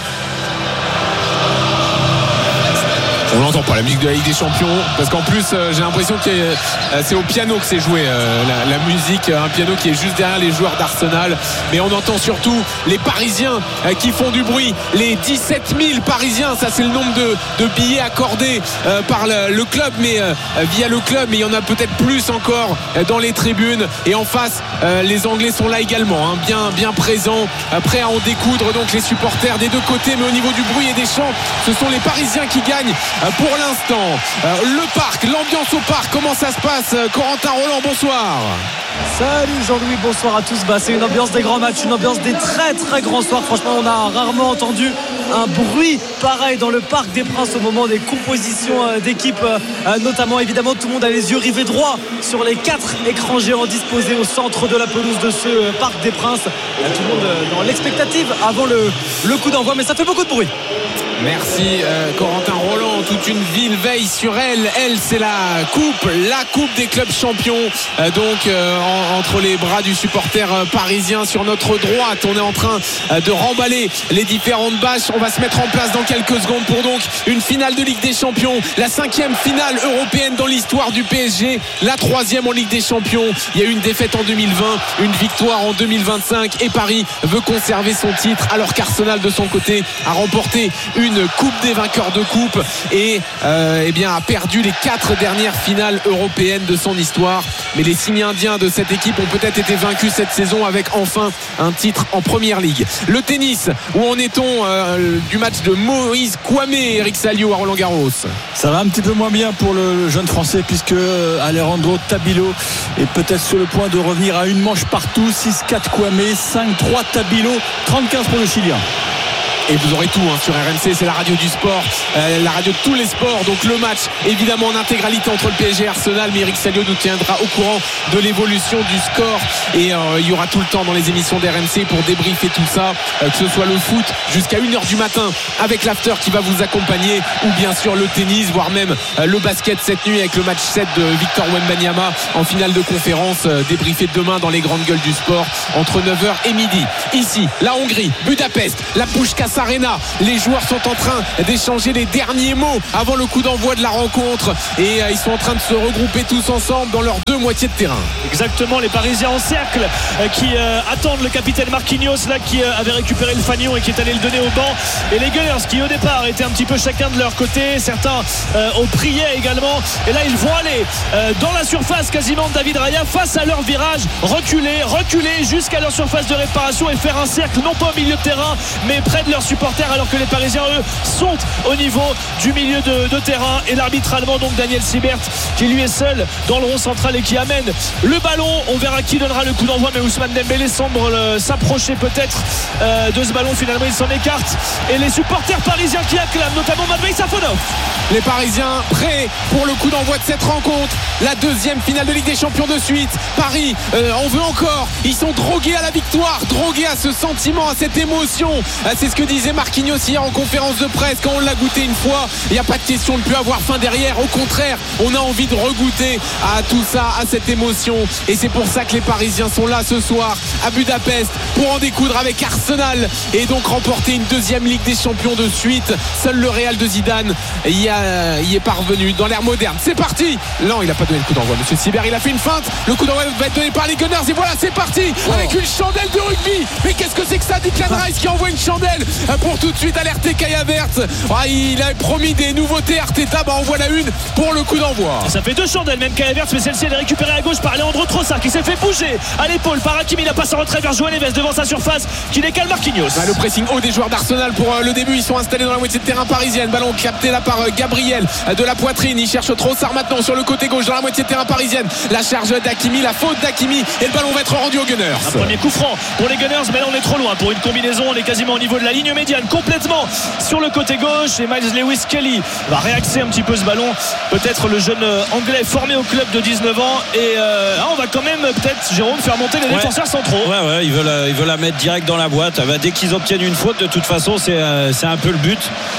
On l'entend pas, la musique de la Ligue des Champions, parce qu'en plus euh, j'ai l'impression que euh, c'est au piano que c'est joué euh, la, la musique, un piano qui est juste derrière les joueurs d'Arsenal, mais on entend surtout les Parisiens euh, qui font du bruit, les dix-sept mille Parisiens, ça c'est le nombre de, de billets accordés euh, par le, le club, mais euh, via le club, mais il y en a peut-être plus encore euh, dans les tribunes, et en face euh, les Anglais sont là également, hein, bien, bien présents, euh, prêts à en découdre, donc les supporters des deux côtés, mais au niveau du bruit et des chants, ce sont les Parisiens qui gagnent pour l'instant. Le parc, l'ambiance au parc, comment ça se passe? Corentin Roland, bonsoir. Salut Jean-Louis, bonsoir à tous. Bah, c'est une ambiance des grands matchs, une ambiance des très très grands soirs. Franchement, on a rarement entendu un bruit pareil dans le Parc des Princes au moment des compositions d'équipe, notamment évidemment tout le monde a les yeux rivés droit sur les quatre écrans géants disposés au centre de la pelouse de ce Parc des Princes. Tout le monde dans l'expectative avant le, le coup d'envoi, mais ça fait beaucoup de bruit. Merci euh, Corentin Roland. évidemment toute une ville veille sur elle. Elle, c'est la coupe, la coupe des clubs champions. Euh, donc euh, en, entre les bras du supporter euh, parisien sur notre droite. On est en train euh, de remballer les différentes bâches. On va se mettre en place dans quelques secondes pour donc une finale de Ligue des Champions, la cinquième finale européenne dans l'histoire du P S G, la troisième en Ligue des Champions. Il y a eu une défaite en deux mille vingt, une victoire en deux mille vingt-cinq et Paris veut conserver son titre alors qu'Arsenal de son côté a remporté une coupe des vainqueurs de coupe et euh, eh bien, a perdu les quatre dernières finales européennes de son histoire. Mais les signes indiens de cette équipe ont peut-être été vaincus cette saison avec enfin un titre en Première Ligue. Le tennis, où en est-on euh, du match de Moïse Kouamé et Eric Salio à Roland-Garros? Ça va un petit peu moins bien pour le jeune français puisque Alejandro Tabilo est peut-être sur le point de revenir à une manche partout. Six quatre Kouamé, cinq trois Tabilo, trente-quinze pour le Chilien. Et vous aurez tout hein, sur R M C, c'est la radio du sport, euh, la radio de tous les sports. Donc le match évidemment en intégralité entre le P S G et Arsenal, mais Eric Salio nous tiendra au courant de l'évolution du score et euh, il y aura tout le temps dans les émissions d'R M C pour débriefer tout ça, euh, que ce soit le foot jusqu'à une heure du matin avec l'after qui va vous accompagner, ou bien sûr le tennis, voire même euh, le basket cette nuit avec le match sept de Victor Wembanyama en finale de conférence, euh, débriefé demain dans les grandes gueules du sport entre neuf heures et midi. Ici, la Hongrie, Budapest, la Puskás Arena. Les joueurs sont en train d'échanger les derniers mots avant le coup d'envoi de la rencontre et euh, ils sont en train de se regrouper tous ensemble dans leurs deux moitiés de terrain. Exactement, les Parisiens en cercle euh, qui euh, attendent le capitaine Marquinhos là qui euh, avait récupéré le fanion et qui est allé le donner au banc, et les Gunners qui au départ étaient un petit peu chacun de leur côté, certains euh, ont prié également, et là ils vont aller euh, dans la surface quasiment de David Raya face à leur virage, reculer, reculer jusqu'à leur surface de réparation et faire un cercle non pas au milieu de terrain mais près de leurs supporters, alors que les Parisiens eux sont au niveau du milieu de, de terrain, et l'arbitre allemand donc Daniel Siebert qui lui est seul dans le rond central et qui amène le ballon. On verra qui donnera le coup d'envoi, mais Ousmane Dembélé semble euh, s'approcher peut-être euh, de ce ballon. Finalement il s'en écarte et les supporters parisiens qui acclament, notamment Matvei Safonov. Les Parisiens prêts pour le coup d'envoi de cette rencontre, la deuxième finale de Ligue des Champions de suite. Paris euh, en veut encore, ils sont drogués à la victoire, drogués à ce sentiment, à cette émotion. euh, c'est ce que disait Marquinhos hier en conférence de presse. Quand on l'a goûté une fois, il n'y a pas de question de ne plus avoir faim derrière, au contraire on a envie de regoûter à tout ça, à cette émotion, et c'est pour ça que les Parisiens sont là ce soir à Budapest pour en découdre avec Arsenal et donc remporter une deuxième Ligue des Champions de suite. Seul le Real de Zidane y, a, y est parvenu dans l'ère moderne. C'est parti. Non, il n'a pas donné le coup d'envoi, monsieur Sibert, il a fait une feinte. Le coup d'envoi va être donné par les Gunners et voilà, c'est parti oh. avec une chandelle de rugby. Mais qu'est-ce que c'est que ça? Declan Rice qui envoie une chandelle pour tout de suite alerter Kai Havertz. Ah, il a promis des nouveautés, Arteta, bah en voilà une pour le coup d'envoi. Ça fait deux chandelles même Kai Havertz, mais celle-ci elle est récupérée à gauche par Leandro Trossard qui s'est fait bouger à l'épaule par Hakimi. Il a passé en retrait vers João Neves devant sa surface qui décale Marquinhos. Bah, le pressing haut des joueurs d'Arsenal pour euh, le début, ils sont installés dans la moitié de terrain parisienne. Ballon capté là par euh, Gabriel euh, de la poitrine, il cherche Trossard maintenant sur le côté gauche dans la moitié de terrain parisienne. La charge d'Hakimi, la faute d'Hakimi, et le ballon va être rendu aux Gunners. Un premier coup franc pour les Gunners, mais là on est trop loin pour une combinaison. On est quasiment au niveau de la ligne médiane, complètement sur le côté gauche, et Miles Lewis Kelly va réaxer un petit peu ce ballon. Peut-être le jeune anglais formé au club de dix-neuf ans, et euh, ah, on va quand même peut-être, Jérôme, faire monter les ouais. défenseurs centraux. Ouais, ouais, ils veulent, euh, ils veulent la mettre direct dans la boîte. Bah, dès qu'ils obtiennent une faute, de toute façon, c'est, euh, c'est un peu le but.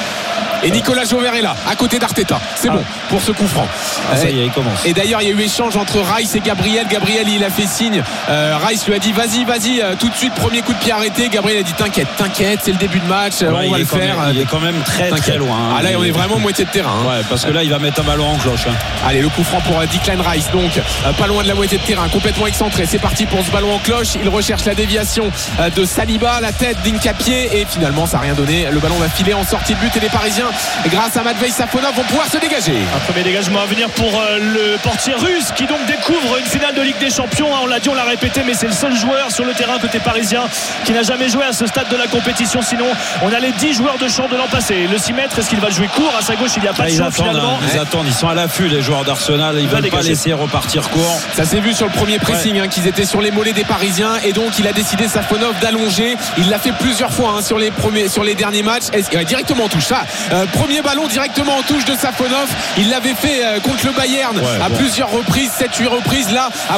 Et Nicolas Jauvert est là, à côté d'Arteta. C'est ah. bon pour ce coup franc. Ah, ça y est, il commence. Et d'ailleurs, il y a eu échange entre Rice et Gabriel. Gabriel, il a fait signe. Euh, Rice lui a dit vas-y, vas-y, euh, tout de suite, premier coup de pied arrêté. Gabriel a dit t'inquiète, t'inquiète, c'est le début de match, ouais, on va le faire. Même, il est quand même très t'inquiète. très loin. Hein. Ah là, on est vraiment moitié de terrain. Hein. Ouais, parce que là, il va mettre un ballon en cloche. Hein. Allez, le coup franc pour euh, Declan Rice, donc euh, pas loin de la moitié de terrain, complètement excentré. C'est parti pour ce ballon en cloche. Il recherche la déviation euh, de Saliba, la tête d'Incapié, et finalement, ça n'a rien donné. Le ballon va filer en sortie de but, et les Parisiens, grâce à Matvei Safonov, vont pouvoir se dégager. Un premier dégagement à venir pour euh, le portier russe qui donc découvre une finale de Ligue des Champions. On l'a dit, on l'a répété, mais c'est le seul joueur sur le terrain côté parisien qui n'a jamais joué à ce stade de la compétition. Sinon, on a les dix joueurs de champ de l'an passé. Le six mètres, est-ce qu'il va jouer court? À sa gauche, il n'y a pas ah, de champ finalement. Hein, ils ouais. attendent, ils sont à l'affût, les joueurs d'Arsenal. Ils ne veulent pas laisser repartir court. Ça s'est vu sur le premier pressing, ouais. hein, qu'ils étaient sur les mollets des Parisiens, et donc il a décidé, Safonov, d'allonger. Il l'a fait plusieurs fois hein, sur les premiers, sur les derniers matchs. Ouais, directement en touche. Ça, euh, premier ballon directement en touche de Safonov. Il l'avait fait euh, contre le Bayern ouais, à bon. plusieurs reprises, sept huit reprises. Là, à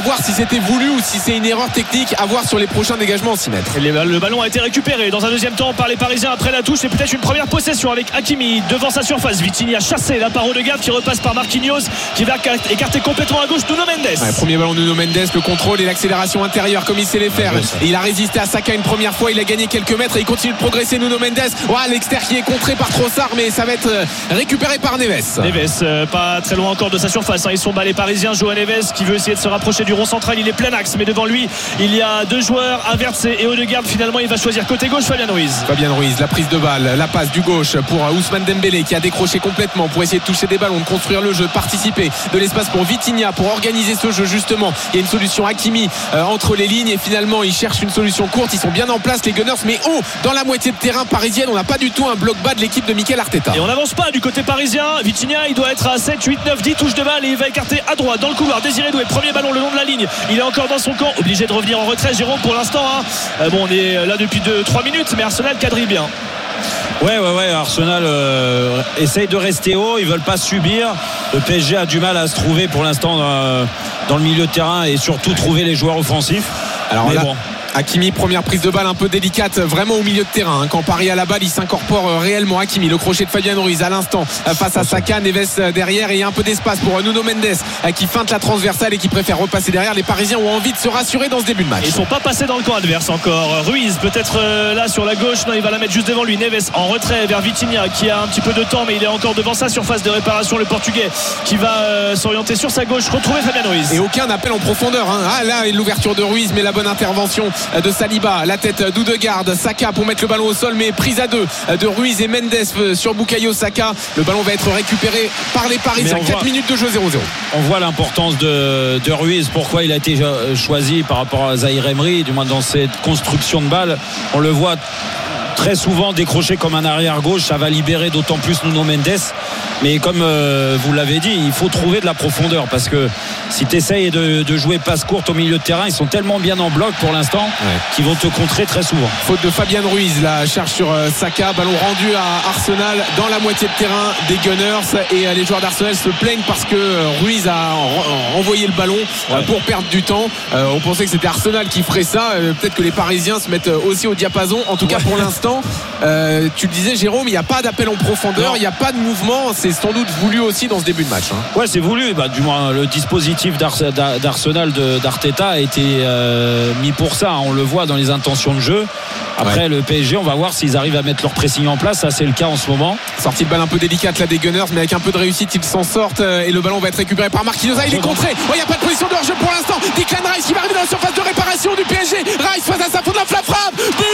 voir si c'était voulu ou si c'est une erreur technique. À voir sur les prochains dégagements en six mètres. Et le ballon a été récupéré dans un deuxième temps par les Parisiens après la touche et peut-être une première possession avec Hakimi devant sa surface. Vitinha chassé là par Odegaard qui repasse par Marquinhos qui va écarter complètement à gauche Nuno Mendes. Ouais, premier ballon de Nuno Mendes, le contrôle et l'accélération intérieure comme il sait les faire. Et il a résisté à Saka une première fois, il a gagné quelques mètres et il continue de progresser Nuno Mendes. Ouais, l'extérieur qui est contré par Trossard mais ça va être récupéré par Neves. Neves euh, pas très loin encore de sa surface hein. Ils sont bas les Parisiens. Joao Neves qui veut essayer de se rapprocher du rond central, il est plein axe mais devant lui il y a deux joueurs, Havertz et Odegaard. Finalement il va choisir côté gauche Fabien Ruiz. Fabien Ruiz, la prise de balle, la passe du gauche pour Ousmane Dembélé qui a décroché complètement pour essayer de toucher des ballons, de construire le jeu, de participer, de l'espace pour Vitinha pour organiser ce jeu justement. Il y a une solution Hakimi euh, entre les lignes et finalement ils cherchent une solution courte. Ils sont bien en place les Gunners mais haut dans la moitié de terrain parisienne. On n'a pas du tout un bloc bas de l'équipe de Mikel Arteta. Et on n'avance pas du côté parisien. Vitinha il doit être à sept, huit, neuf, dix touches de balle et il va écarter à droite dans le couloir. Désiré Doué, premier ballon le long de la ligne. Il est encore dans son camp, obligé de revenir en retrait Jérôme pour l'instant hein. euh, Bon on est là depuis deux trois minutes mais Arsenal quadrille bien. Ouais, ouais, ouais. Arsenal euh, essaye de rester haut. Ils veulent pas subir. Le P S G a du mal à se trouver pour l'instant euh, dans le milieu de terrain et surtout trouver les joueurs offensifs. Alors mais là, bon. Hakimi, première prise de balle un peu délicate vraiment au milieu de terrain hein. Quand Paris a la balle il s'incorpore réellement. Hakimi, le crochet de Fabien Ruiz à l'instant face à Saka, Neves derrière et il y a un peu d'espace pour Nuno Mendes qui feinte la transversale et qui préfère repasser derrière. Les Parisiens ont envie de se rassurer dans ce début de match. Ils sont pas passés dans le camp adverse encore. Ruiz peut-être là sur la gauche, non il va la mettre juste devant lui. Neves en retrait vers Vitinha qui a un petit peu de temps mais il est encore devant sa surface de réparation. Le Portugais qui va euh, s'orienter sur sa gauche, retrouver Fabien Ruiz. Et aucun appel en profondeur hein. Ah là l'ouverture de Ruiz mais la bonne intervention de Saliba. La tête d'Odegaard, Saka pour mettre le ballon au sol mais prise à deux de Ruiz et Mendes sur Bukayo Saka. Le ballon va être récupéré par les Parisiens. quatre minutes de jeu, zéro zéro. On voit l'importance de, de Ruiz, pourquoi il a été choisi par rapport à Zahir Emery, du moins dans cette construction de balle. On le voit très souvent décroché comme un arrière gauche, ça va libérer d'autant plus Nuno Mendes. Mais comme euh, vous l'avez dit, il faut trouver de la profondeur parce que si tu essayes de, de jouer passe courte au milieu de terrain, ils sont tellement bien en bloc pour l'instant ouais. qu'ils vont te contrer très souvent. Faute de Fabien Ruiz, la charge sur euh, Saka, ballon rendu à Arsenal dans la moitié de terrain des Gunners et euh, les joueurs d'Arsenal se plaignent parce que euh, Ruiz a en, envoyé le ballon ouais. euh, pour perdre du temps. Euh, on pensait que c'était Arsenal qui ferait ça. Euh, peut-être que les Parisiens se mettent aussi au diapason. En tout cas ouais. pour l'instant, euh, tu le disais Jérôme, il n'y a pas d'appel en profondeur, il n'y a pas de mouvement. C'est sans doute voulu aussi dans ce début de match hein. Ouais c'est voulu, bah, du moins le dispositif d'Ars- d'Arsenal de, d'Arteta a été euh, mis pour ça, on le voit dans les intentions de jeu. Après ouais. le P S G, on va voir s'ils arrivent à mettre leur pressing en place, ça c'est le cas en ce moment. Sortie de balle un peu délicate là des Gunners mais avec un peu de réussite ils s'en sortent et le ballon va être récupéré par Marquinhos. Il est contré, il oh, n'y a pas de position de hors-jeu pour l'instant. Declan Rice qui va arriver dans la surface de réparation du P S G. Rice face à sa faute, la frappe. But.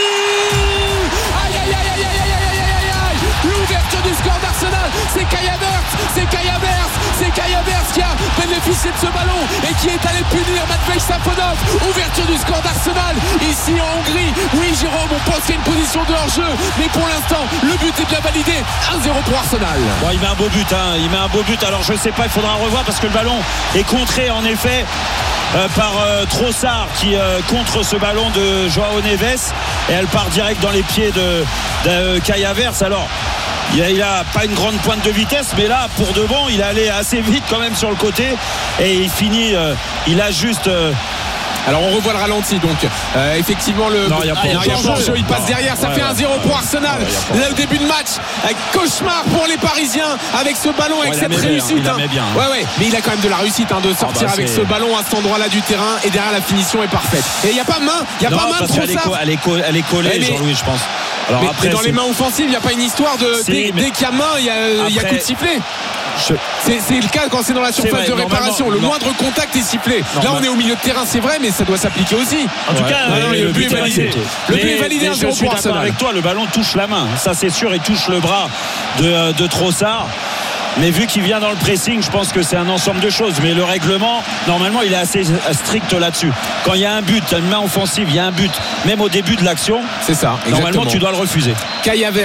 Aïe aïe aïe aïe aïe aïe aïe aïe aïe. L'ouverture du score d'Arsenal, c'est Kai Havertz, c'est Kai Havertz, c'est Kai Havertz qui a bénéficié de ce ballon et qui est allé punir Matvei Safonov. Ouverture du score d'Arsenal ici en Hongrie. Oui Jérôme, on pense qu'il y a une position de hors-jeu mais pour l'instant le but est bien validé. un zéro pour Arsenal. Bon, il met un beau but hein. Il met un beau but, alors je sais pas, il faudra revoir parce que le ballon est contré en effet Euh, par euh, Trossard qui euh, contre ce ballon de Joao Neves et elle part direct dans les pieds de, de Kai Havertz. Alors il a, il a pas une grande pointe de vitesse mais là pour de bon il est allé assez vite quand même sur le côté et il finit euh, il a juste euh, alors on revoit le ralenti donc euh, effectivement le non, y a pas, ah, y a pas jeu, il passe ouais, derrière ça ouais, fait un zéro pour Arsenal. Là au début de match avec cauchemar pour les Parisiens avec ce ballon ouais, avec cette réussite bien, hein. bien, ouais ouais mais il a quand même de la réussite hein, de sortir ah bah, avec ce ballon à cet endroit là du terrain et derrière la finition est parfaite et il n'y a pas main il n'y a non, pas main de Trossard. Elle est collée, elle est collée mais, Jean-Louis je pense. Alors mais, après, mais dans les mains offensives il n'y a pas une histoire de si, dès, dès qu'il y a main il y a, après, y a coup de sifflet. Je... C'est, c'est le cas quand c'est dans la surface de réparation. Le non. moindre contact est sifflé. Non, là on est au milieu de terrain c'est vrai mais ça doit s'appliquer aussi. En tout ouais, cas ouais, le, le but est validé. Le but est validé un zéro pour Arsenal. Avec toi le ballon touche la main. Ça c'est sûr, il touche le bras de, de Trossard. Mais vu qu'il vient dans le pressing, je pense que c'est un ensemble de choses. Mais le règlement, normalement, il est assez strict là-dessus. Quand il y a un but, une main offensive, il y a un but, même au début de l'action, c'est ça. Normalement, exactement. Tu dois le refuser. Kai Havertz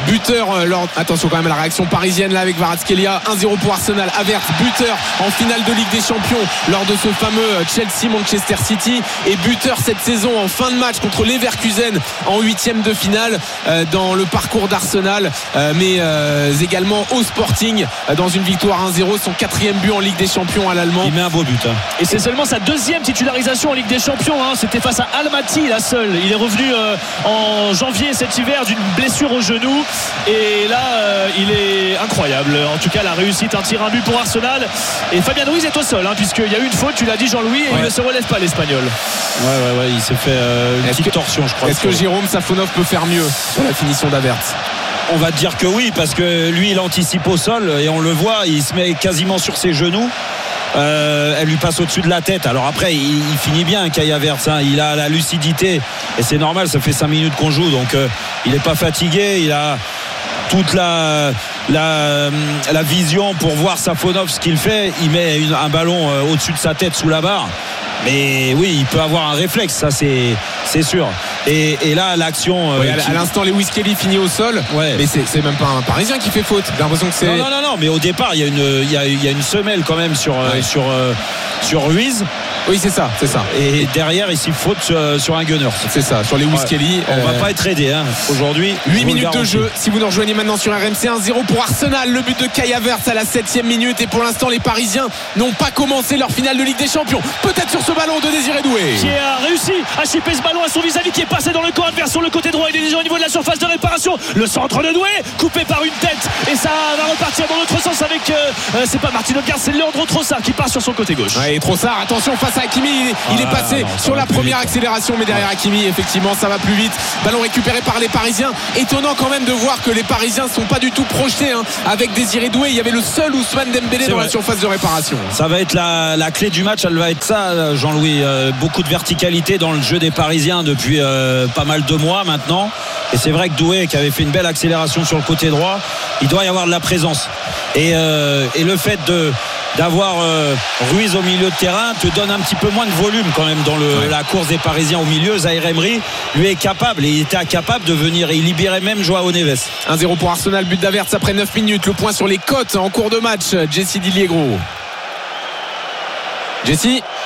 buteur euh, lors... attention quand même à la réaction parisienne là avec Kvaratskhelia. Un zéro pour Arsenal. Havertz, buteur en finale de Ligue des Champions lors de ce fameux Chelsea-Manchester City, et buteur cette saison en fin de match contre Leverkusen en huitième de finale euh, dans le parcours d'Arsenal, euh, mais euh, également au Sporting euh, dans une victoire un zéro, son quatrième but en Ligue des Champions à l'Allemand. Il met un beau but hein. Et c'est seulement sa deuxième titularisation en Ligue des Champions hein. C'était face à Almaty la seule. Il est revenu euh, en janvier cet hiver d'une blessure au genou, et là euh, il est incroyable. En tout cas la réussite, un tir, un but pour Arsenal, et Fabien Ruiz est au sol hein, puisqu'il y a eu une faute, tu l'as dit Jean-Louis, et ouais. Il ne se relève pas l'Espagnol. Ouais ouais ouais, il s'est fait euh, une est-ce petite que, torsion je crois. Est-ce que Jérôme Safonov peut faire mieux sur la finition d'Havertz? On va dire que oui, parce que lui il anticipe au sol et on le voit, il se met quasiment sur ses genoux. Euh, elle lui passe au-dessus de la tête. Alors après il, il finit bien Kai Havertz hein. Il a la lucidité et c'est normal, ça fait cinq minutes qu'on joue, donc euh, il n'est pas fatigué, il a toute la, la, la vision pour voir Safonov ce qu'il fait. Il met une, un ballon euh, au-dessus de sa tête sous la barre, mais oui il peut avoir un réflexe, ça c'est, c'est sûr. Et, et là l'action euh, ouais, à, qui... à l'instant Lewis Kelly finit au sol, ouais. Mais c'est, c'est même pas un Parisien qui fait faute. J'ai l'impression que c'est... non non non, non mais au départ il y a une, il y a, il y a une semelle quand même sur, ouais. euh, sur, euh, sur Ruiz. Oui c'est ça, c'est ça. Et derrière ici faute sur, sur un gunner. C'est ça, sur Lewis ouais. Kelly. On euh... va pas être aidé hein, aujourd'hui. huit minutes de jeu, si vous nous rejoignez maintenant sur R M C. Un zéro pour Arsenal, le but de Kai Havertz à la septième minute, et pour l'instant les Parisiens n'ont pas commencé leur finale de Ligue des Champions. Peut-être sur ce ballon de Désiré Doué qui a réussi à chipper ce ballon à son vis-à-vis, qui est passé dans le camp adverse sur le côté droit. Il est déjà au niveau de la surface de réparation. Le centre de Doué coupé par une tête, et ça va repartir dans l'autre sens avec euh, euh, c'est pas Martin Odegaard, c'est Leandro Trossard qui part sur son côté gauche. Ouais, et Trossard, attention face à Hakimi, il, ah, il est passé non, sur la première vite. accélération, mais derrière Hakimi effectivement ça va plus vite. Ballon récupéré par les Parisiens. Étonnant quand même de voir que les Parisiens sont pas du tout projetés hein, avec Désiré Doué. Il y avait le seul Ousmane Dembélé c'est dans vrai. la surface de réparation. Ça va être la, la clé du match, elle va être ça Jean-Louis, euh, beaucoup de verticalité dans le jeu des Parisiens depuis euh, pas mal de mois maintenant, et c'est vrai que Doué qui avait fait une belle accélération sur le côté droit, il doit y avoir de la présence, et, euh, et le fait de d'avoir euh, Ruiz au milieu de terrain te donne un petit peu moins de volume quand même dans le, ouais. la course des Parisiens au milieu. Zaïre Emery lui est capable, et il était incapable de venir, et il libérait même Joao Neves. Un zéro pour Arsenal, but d'Havertz après neuf minutes. Le point sur les cotes en cours de match. Jesse Diliegro. Jesse.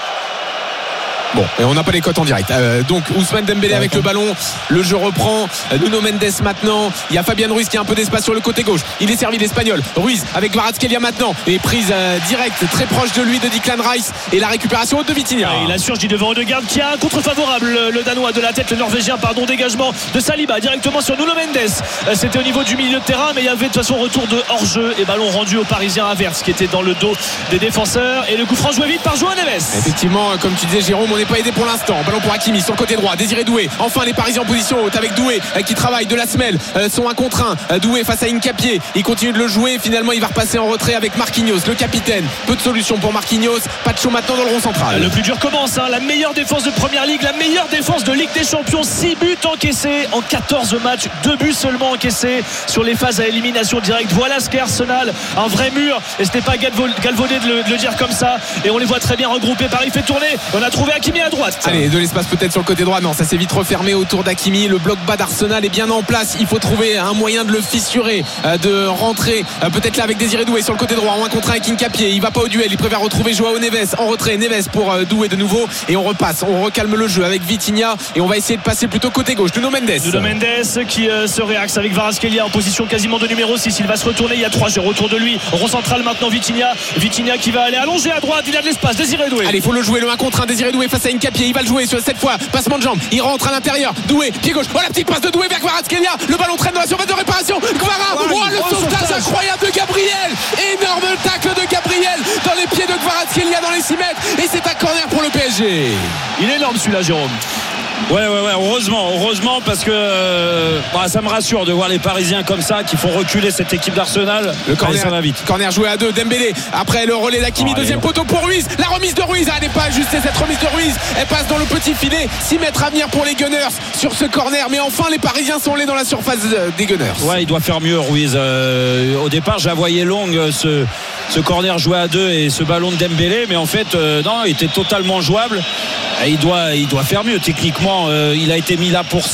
Bon, et on n'a pas les cotes en direct. Euh, donc Ousmane Dembélé avec le ballon, le jeu reprend. Nuno Mendes maintenant. Il y a Fabien Ruiz qui a un peu d'espace sur le côté gauche. Il est servi l'Espagnol. Ruiz avec Kvaratskhelia maintenant, et prise euh, directe très proche de lui de Declan Rice, et la récupération de Vitinha. Et la surgit devant Odegaard qui a un contre favorable, le, le Danois de la tête, le Norvégien, pardon, dégagement de Saliba directement sur Nuno Mendes. Euh, c'était au niveau du milieu de terrain, mais il y avait de toute façon retour de hors-jeu, et ballon rendu au Parisien Havertz qui était dans le dos des défenseurs, et le coup franc joué vite par Joao Neves. Effectivement, comme tu disais Jérôme, on n'est pas aidé pour l'instant. Ballon pour Hakimi sur le côté droit, Désiré Doué. Enfin les Parisiens en position haute avec Doué euh, qui travaille de la semelle, euh, sont un contre un. euh, Doué face à Hincapié, il continue de le jouer. Finalement il va repasser en retrait avec Marquinhos, le capitaine. Peu de solutions pour Marquinhos. Pacho maintenant dans le rond central. Le plus dur commence hein. La meilleure défense de Première Ligue, la meilleure défense de Ligue des Champions. Six buts encaissés en quatorze matchs, deux buts seulement encaissés sur les phases à élimination directe. Voilà ce qu'est Arsenal, un vrai mur, et ce n'est pas galvaudé de le, de le dire comme ça, et on les voit très bien regroupés. Paris fait tourner, on a trouvé Hakimi à droite. Allez, de l'espace peut-être sur le côté droit, non, ça s'est vite refermé autour d'Hakimi. Le bloc bas d'Arsenal est bien en place, il faut trouver un moyen de le fissurer, de rentrer peut-être là avec Désiré Doué sur le côté droit, en un contre un avec Hincapié. Il va pas au duel, il préfère retrouver Joao Neves en retrait. Neves pour Doué de nouveau, et on repasse, on recalme le jeu avec Vitinha, et on va essayer de passer plutôt côté gauche. Nuno Mendes Nuno Mendes qui euh, se réaxe avec Kvaratskhelia en position quasiment de numéro six. Il va se retourner, il y a trois jeux autour de lui. Rond central maintenant Vitinha, Vitinha qui va aller allonger à droite, il a de l'espace. Désiré Doué, allez, il faut le jouer, le un contre un. Désiré Doué face à Hincapié, il va le jouer sur cette fois, passement de jambe, il rentre à l'intérieur. Doué, pied gauche, oh la petite passe de Doué vers Kvaratskhelia, le ballon traîne dans la surface de réparation. Kvara, oh, oh le oh, sauvetage, sauvetage incroyable de Gabriel, énorme tacle de Gabriel dans les pieds de Kvaratskhelia dans les six mètres, et c'est un corner pour le P S G. Il est énorme celui-là, Jérôme. Ouais, ouais, ouais, heureusement, heureusement, parce que euh, bah, ça me rassure de voir les Parisiens comme ça, qui font reculer cette équipe d'Arsenal. Le corner, allez, ça va vite. Corner joué à deux, Dembélé. Après le relais d'Hakimi, oh, deuxième poteau pour Ruiz. La remise de Ruiz, elle n'est pas ajustée cette remise de Ruiz. Elle passe dans le petit filet. six mètres à venir pour les Gunners sur ce corner. Mais enfin, les Parisiens sont allés dans la surface des Gunners. Ouais, il doit faire mieux, Ruiz. Euh, au départ, je la voyais longue, ce, ce corner joué à deux et ce ballon de Dembélé. Mais en fait, euh, non, il était totalement jouable. Et il doit, il doit faire mieux techniquement. Euh, il a été mis là pour ça.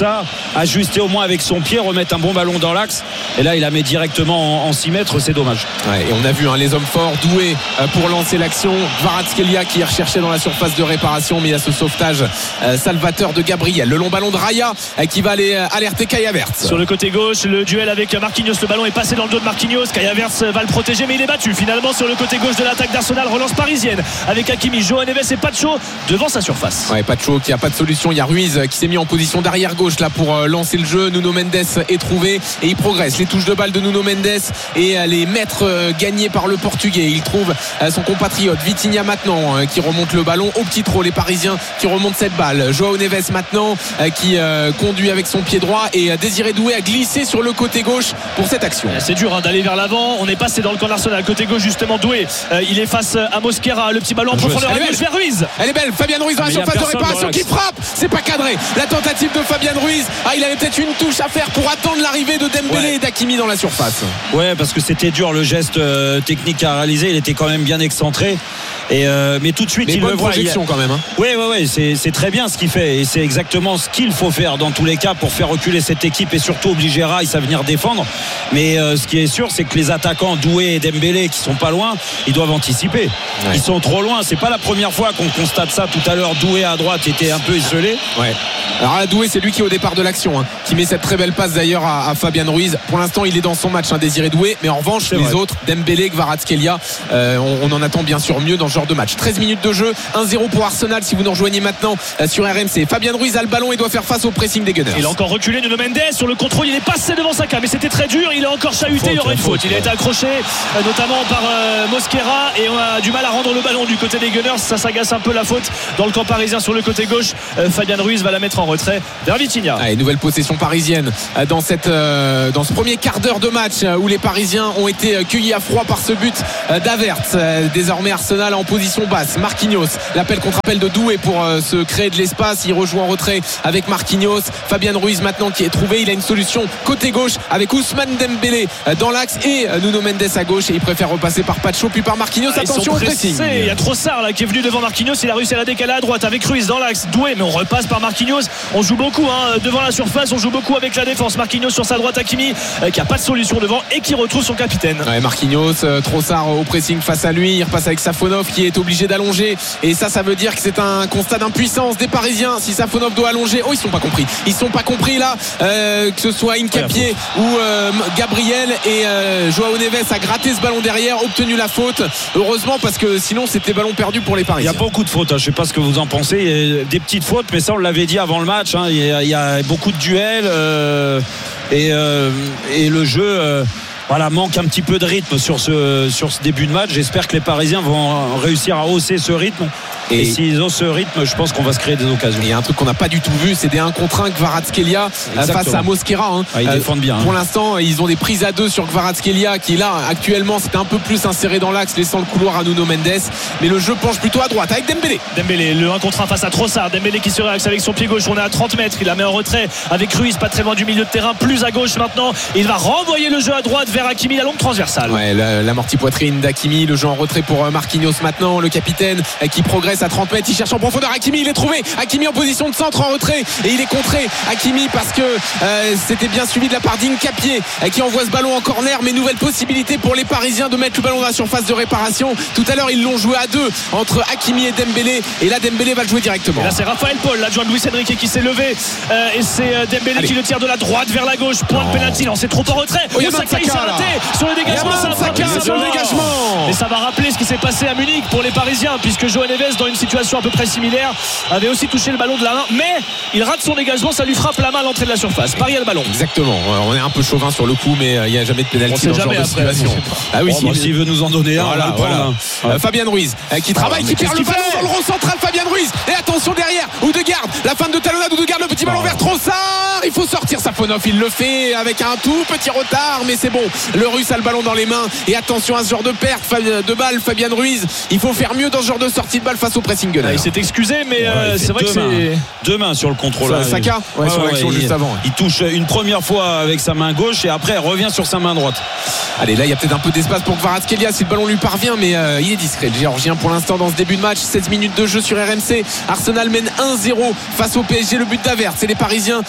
ajuster au moins avec son pied, remettre un bon ballon dans l'axe. Et là, il la met directement en, en six mètres, c'est dommage. Ouais, et on a vu hein, les hommes forts doués euh, pour lancer l'action. Kvaratskhelia qui est recherché dans la surface de réparation, mais il y a ce sauvetage euh, salvateur de Gabriel. Le long ballon de Raya euh, qui va aller euh, alerter Kai Havertz. Sur le côté gauche, le duel avec Marquinhos. Le ballon est passé dans le dos de Marquinhos. Kai Havertz va le protéger, mais il est battu finalement sur le côté gauche de l'attaque d'Arsenal. Relance parisienne avec Hakimi, João Neves et Pacho devant sa surface. Ouais, Pacho qui a pas de solution. Il y a Ruiz qui s'est mis en position d'arrière gauche là pour euh, lancer le jeu. Nuno Mendes est trouvé et il progresse. Les touches de balle de Nuno Mendes et euh, les mètres euh, gagnés par le Portugais. Il trouve euh, son compatriote Vitinha maintenant euh, qui remonte le ballon au petit trot. Les Parisiens qui remontent cette balle. João Neves maintenant euh, qui euh, conduit avec son pied droit et euh, Désiré Doué a glissé sur le côté gauche pour cette action. C'est dur hein, d'aller vers l'avant. On est passé dans le camp d'Arsenal. Côté gauche justement Doué. Euh, il est face à Mosquera. Le petit ballon en profondeur à gauche vers Ruiz. Elle est belle. Fabien Ruiz dans la surface de réparation qui frappe. C'est pas cadré. La tentative de Fabien Ruiz. Ah, il avait peut-être une touche à faire pour attendre l'arrivée de Dembélé ouais. et d'Hakimi dans la surface. Ouais, parce que c'était dur le geste euh, technique à réaliser. Il était quand même bien excentré. Et euh, mais tout de suite, mais il bonne le voit. projection il... quand même. Hein. Oui, oui, oui. C'est, c'est très bien ce qu'il fait. Et c'est exactement ce qu'il faut faire dans tous les cas pour faire reculer cette équipe et surtout obliger Rice à venir défendre. Mais euh, ce qui est sûr, c'est que les attaquants Doué et Dembélé qui sont pas loin, ils doivent anticiper. Ouais. Ils sont trop loin. C'est pas la première fois qu'on constate ça. Tout à l'heure, Doué à droite était un peu isolé. Ouais. Alors là, Doué, c'est lui qui est au départ de l'action, hein, qui met cette très belle passe d'ailleurs à, à Fabien Ruiz. Pour l'instant, il est dans son match, hein, Désiré Doué. Mais en revanche, c'est les vrai. autres, Dembélé, Kvaratskhelia, euh, on, on en attend bien sûr mieux dans ce genre de match. treize minutes de jeu, un zéro pour Arsenal. Si vous nous rejoignez maintenant euh, sur R M C, Fabien Ruiz a le ballon et doit faire face au pressing des Gunners. Il a encore reculé Nuno Mendes sur le contrôle. Il est passé devant Saka, mais c'était très dur. Il a encore chahuté. Faute, il y aurait une faute. faute. Il a été accroché euh, notamment par euh, Mosquera et on a du mal à rendre le ballon du côté des Gunners. Ça s'agace un peu la faute dans le camp parisien sur le côté gauche. Euh, Fabien Ruiz va la mettre en retrait vers Vitinha. Allez, nouvelle possession parisienne euh, dans, cette, euh, dans ce premier quart d'heure de match euh, où les Parisiens ont été euh, cueillis à froid par ce but euh, d'Havertz. Euh, désormais Arsenal en position basse. Marquinhos, l'appel contre appel de Doué pour euh, se créer de l'espace. Il rejoue en retrait avec Marquinhos. Fabien Ruiz maintenant qui est trouvé. Il a une solution côté gauche avec Ousmane Dembélé euh, dans l'axe et euh, Nuno Mendes à gauche et il préfère repasser par Pacho puis par Marquinhos. Ah, attention au pressing. Il y a Trossard là qui est venu devant Marquinhos. Il a réussi à la décaler à droite avec Ruiz dans l'axe. Doué, mais on repasse par Marquinhos. On joue beaucoup hein, devant la surface. On joue beaucoup avec la défense. Marquinhos sur sa droite, Hakimi euh, qui a pas de solution devant et qui retrouve son capitaine. Ouais, Marquinhos, euh, Trossard au pressing face à lui. Il repasse avec Safonov qui est obligé d'allonger et ça, ça veut dire que c'est un constat d'impuissance des Parisiens. Si Safonov doit allonger, oh ils sont pas compris. Ils sont pas compris là. Euh, que ce soit Hincapié ouais, ou euh, Gabriel et euh, João Neves a gratté ce ballon derrière, obtenu la faute. Heureusement parce que sinon c'était ballon perdu pour les Parisiens. Il y a beaucoup de fautes. Hein. Je sais pas ce que vous en pensez. Il y a des petites fautes, mais ça on l'avait dit avant le match. Hein. Il, y a, il y a beaucoup de duels euh, et, euh, et le jeu. Euh, Voilà, manque un petit peu de rythme sur ce, sur ce début de match. J'espère que les Parisiens vont réussir à hausser ce rythme. Et, et s'ils osent ce rythme, je pense qu'on va se créer des occasions. Il y a un truc qu'on n'a pas du tout vu, c'est des un contre un Kvaratskhelia face à Mosquera. Hein. Ah, ils euh, défendent bien. Pour hein. l'instant, ils ont des prises à deux sur Kvaratskhelia qui là, actuellement, c'était un peu plus inséré dans l'axe, laissant le couloir à Nuno Mendes. Mais le jeu penche plutôt à droite avec Dembélé. Dembélé, le un contre un face à Trossard. Dembélé qui se réaxe avec son pied gauche. On est à trente mètres. Il la met en retrait avec Ruiz, pas très loin du milieu de terrain, plus à gauche maintenant. Il va renvoyer le jeu à droite vers Hakimi, la longue transversale. Ouais, l'amorti poitrine d'Hakimi, le jeu en retrait pour Marquinhos maintenant. Le capitaine qui progresse à trente mètres. Il cherche en profondeur Hakimi, il est trouvé. Hakimi en position de centre en retrait et il est contré. Hakimi parce que euh, c'était bien suivi de la part d'Hincapié euh, qui envoie ce ballon en corner. Mais nouvelle possibilité pour les Parisiens de mettre le ballon dans la surface de réparation. Tout à l'heure ils l'ont joué à deux entre Hakimi et Dembélé et là Dembélé va le jouer directement. Et là c'est Raphaël Paul, l'adjoint de Luis Enrique qui s'est levé euh, et c'est euh, Dembélé Allez. qui le tire de la droite vers la gauche. Point de pénalty, non c'est trop en retrait. Oh, Yaman Saka, il s'est raté sur le dégagement. Ça Saka, sur le dégagement. Et ça va rappeler ce qui s'est passé à Munich pour les Parisiens puisque João Neves dans une situation à peu près similaire avait aussi touché le ballon de la main mais il rate son dégagement, ça lui frappe la main à l'entrée de la surface. Paris a le ballon. Exactement, on est un peu chauvin sur le coup mais il n'y a jamais de pénalty dans ce genre de situation. Ah oui, oh, s'il veut nous en donner un, voilà, on va voilà. prendre, hein. euh, Fabien Ruiz euh, qui travaille, ah, qui perd le ballon dans le rond central. Fabien Ruiz et attention derrière Odegaard, la fin de talonnade Odegaard, le petit ballon oh. vers Trossard, il faut sortir Safonov, il le fait avec un tout petit retard mais c'est bon, le Russe a le ballon dans les mains et attention à ce genre de perte de balle. Fabien Ruiz, il faut faire mieux dans ce genre de sortie de balle face au pressing gunner. Ah, il s'est excusé mais ouais, euh, c'est vrai que c'est deux mains sur le contrôle. Saka ouais, ouais, sur l'action ouais, juste il, avant. Il touche une première fois avec sa main gauche et après il revient sur sa main droite. Allez, là il y a peut-être un peu d'espace pour Kvaratskhelia si le ballon lui parvient mais euh, il est discret le Géorgien pour l'instant dans ce début de match. seize minutes de jeu sur R M C. Arsenal mène un zéro face au P S G. Le but d'Havertz et les Parisiens ont le ballon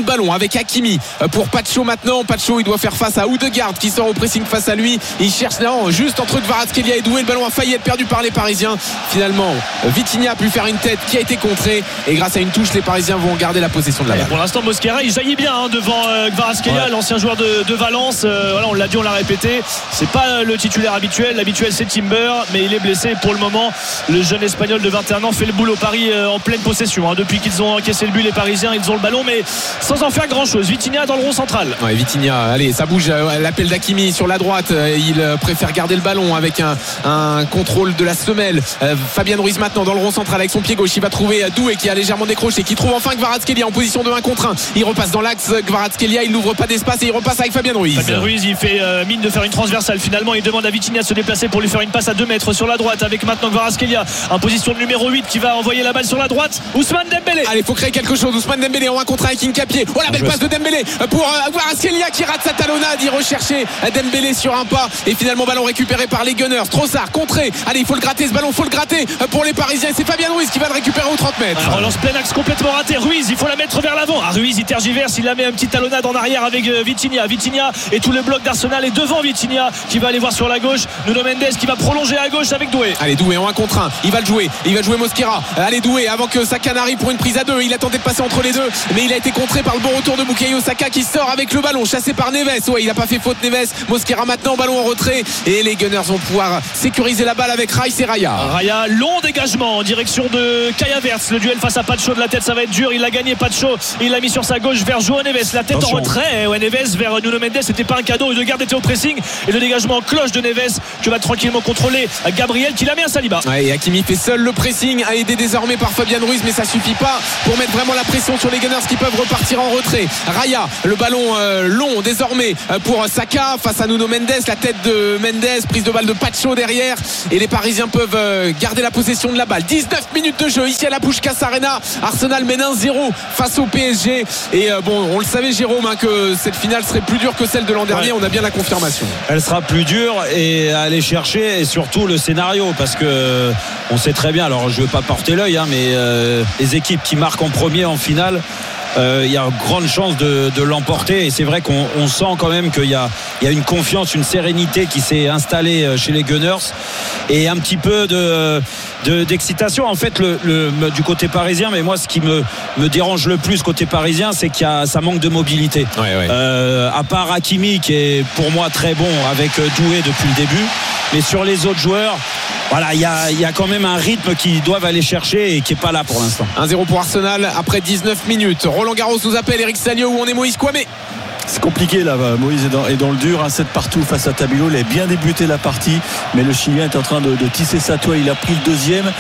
ballon avec Hakimi pour Pacho maintenant. Pacho il doit faire face à Odegaard qui sort au pressing face à lui. Il cherche non, juste entre Kvaratskhelia et Doué. Le ballon a failli être perdu par les Parisiens. Finalement Vitinha a pu faire une tête qui a été contrée et grâce à une touche les Parisiens vont garder la possession de la balle. Pour l'instant Mosquera il jaillit bien hein, devant euh, Kvaratskhelia, ouais. l'ancien joueur de, de Valence. euh, voilà, on l'a dit, on l'a répété, c'est pas le titulaire habituel. L'habituel c'est Timber mais il est blessé pour le moment. Le jeune espagnol de vingt et un ans fait le boulot. Paris euh, en pleine possession hein. Depuis qu'ils ont encaissé le but les Parisiens ils ont le ballon mais sans en faire grand chose. Vitinha dans le rond central. Ouais, Vitinha, allez ça bouge, euh, l'appel d'Hakimi sur la droite, euh, il euh, préfère garder le ballon avec un, un contrôle de la semelle. euh, Fabien Ruiz maintenant dans le rond central avec son pied gauche, il va trouver Doué qui a légèrement décroché, qui trouve enfin Kvaratskhelia en position de un contre un. Il repasse dans l'axe, Kvaratskhelia il n'ouvre pas d'espace et il repasse avec Fabien Ruiz. Fabien Ruiz il fait euh, mine de faire une transversale. Finalement il demande à Vitinha de se déplacer pour lui faire une passe à deux mètres sur la droite avec maintenant Kvaratskhelia en position de numéro huit qui va envoyer la balle sur la droite. Ousmane Dembélé. Allez faut créer quelque chose. Ousmane Dembélé en un contre un avec Hincapié. Oh la belle passe de Dembélé pour euh, Kvaratskhelia qui rate sa talonnade. Il recherchait Dembélé sur un pas et finalement ballon récupéré par les Gunners. Trossard contré. Allez il faut le gratter ce ballon, faut le gratter pour les Parisiens. C'est Fabien Ruiz qui va le récupérer aux trente mètres. Alors, relance plein axe complètement raté. Ruiz il faut la mettre vers l'avant. Ah, Ruiz il tergiverse, il la met un petit talonnade en arrière avec euh, Vitinha. Vitinha et tout le bloc d'Arsenal est devant Vitinha qui va aller voir sur la gauche. Nuno Mendes qui va prolonger à gauche avec Doué. Allez Doué en un contre un. Il va le jouer. Il va jouer Mosquera. Allez Doué avant que Saka n'arrive pour une prise à deux. Il a tenté de passer entre les deux mais il a été contré par le bon retour de Bukayo Saka qui sort avec le ballon chassé par Neves. Ouais il a pas fait faute Neves. Mosquera maintenant ballon en retrait et les Gunners vont pouvoir sécuriser la balle avec Rice et Raya. Raya long dégagement en direction de Kai Havertz. Le duel face à Pacho de la tête ça va être dur. Il a gagné Pacho. Il l'a mis sur sa gauche vers João Neves. La tête Attention. en retrait. Ouais, Neves vers Nuno Mendes. C'était pas un cadeau. Odegaard était au pressing et le dégagement en cloche de Neves que va tranquillement contrôler Gabriel qui l'a mis à Saliba. Ouais, et Hakimi fait seul le pressing, aidé désormais par Fabien Ruiz mais ça suffit pas pour mettre vraiment la pression sur les Gunners qui peuvent repartir en retrait. Raya, le ballon euh, long désormais pour Saka face à Nuno Mendes. La tête de Mendes, prise de balle de Pacho derrière et les Parisiens peuvent euh, garder la possession de la balle. dix-neuf minutes de jeu ici à la Puskás Arena. Arsenal mène un zéro face au P S G et euh, bon on le savait Jérôme hein, que cette finale serait plus dure que celle de l'an dernier. Ouais. On a bien la confirmation. Elle sera plus dure et à aller chercher et surtout le scénario parce que on sait très bien, alors je veux pas porter l'œil hein, mais euh, les équipes qui marquent en premier en finale Euh, il y a grande chance de, de l'emporter et c'est vrai qu'on on sent quand même qu'il y a, il y a une confiance, une sérénité qui s'est installée chez les Gunners et un petit peu de, de, d'excitation en fait le, le, du côté parisien. Mais moi ce qui me, me dérange le plus côté parisien c'est qu'il y a, ça manque de mobilité. Ouais, ouais. Euh, à part Hakimi qui est pour moi très bon avec Doué depuis le début, mais sur les autres joueurs voilà, il y a, y a quand même un rythme qu'ils doivent aller chercher et qui n'est pas là pour l'instant. un zéro pour Arsenal après dix-neuf minutes. Roland Garros nous appelle, Eric Salio, où on est Moïse Kouamé. C'est compliqué là, Moïse est dans, est dans le dur, un sept partout face à Tabilo. Il a bien débuté la partie, mais le Chilien est en train de, de tisser sa toile. Il a pris le deuxième,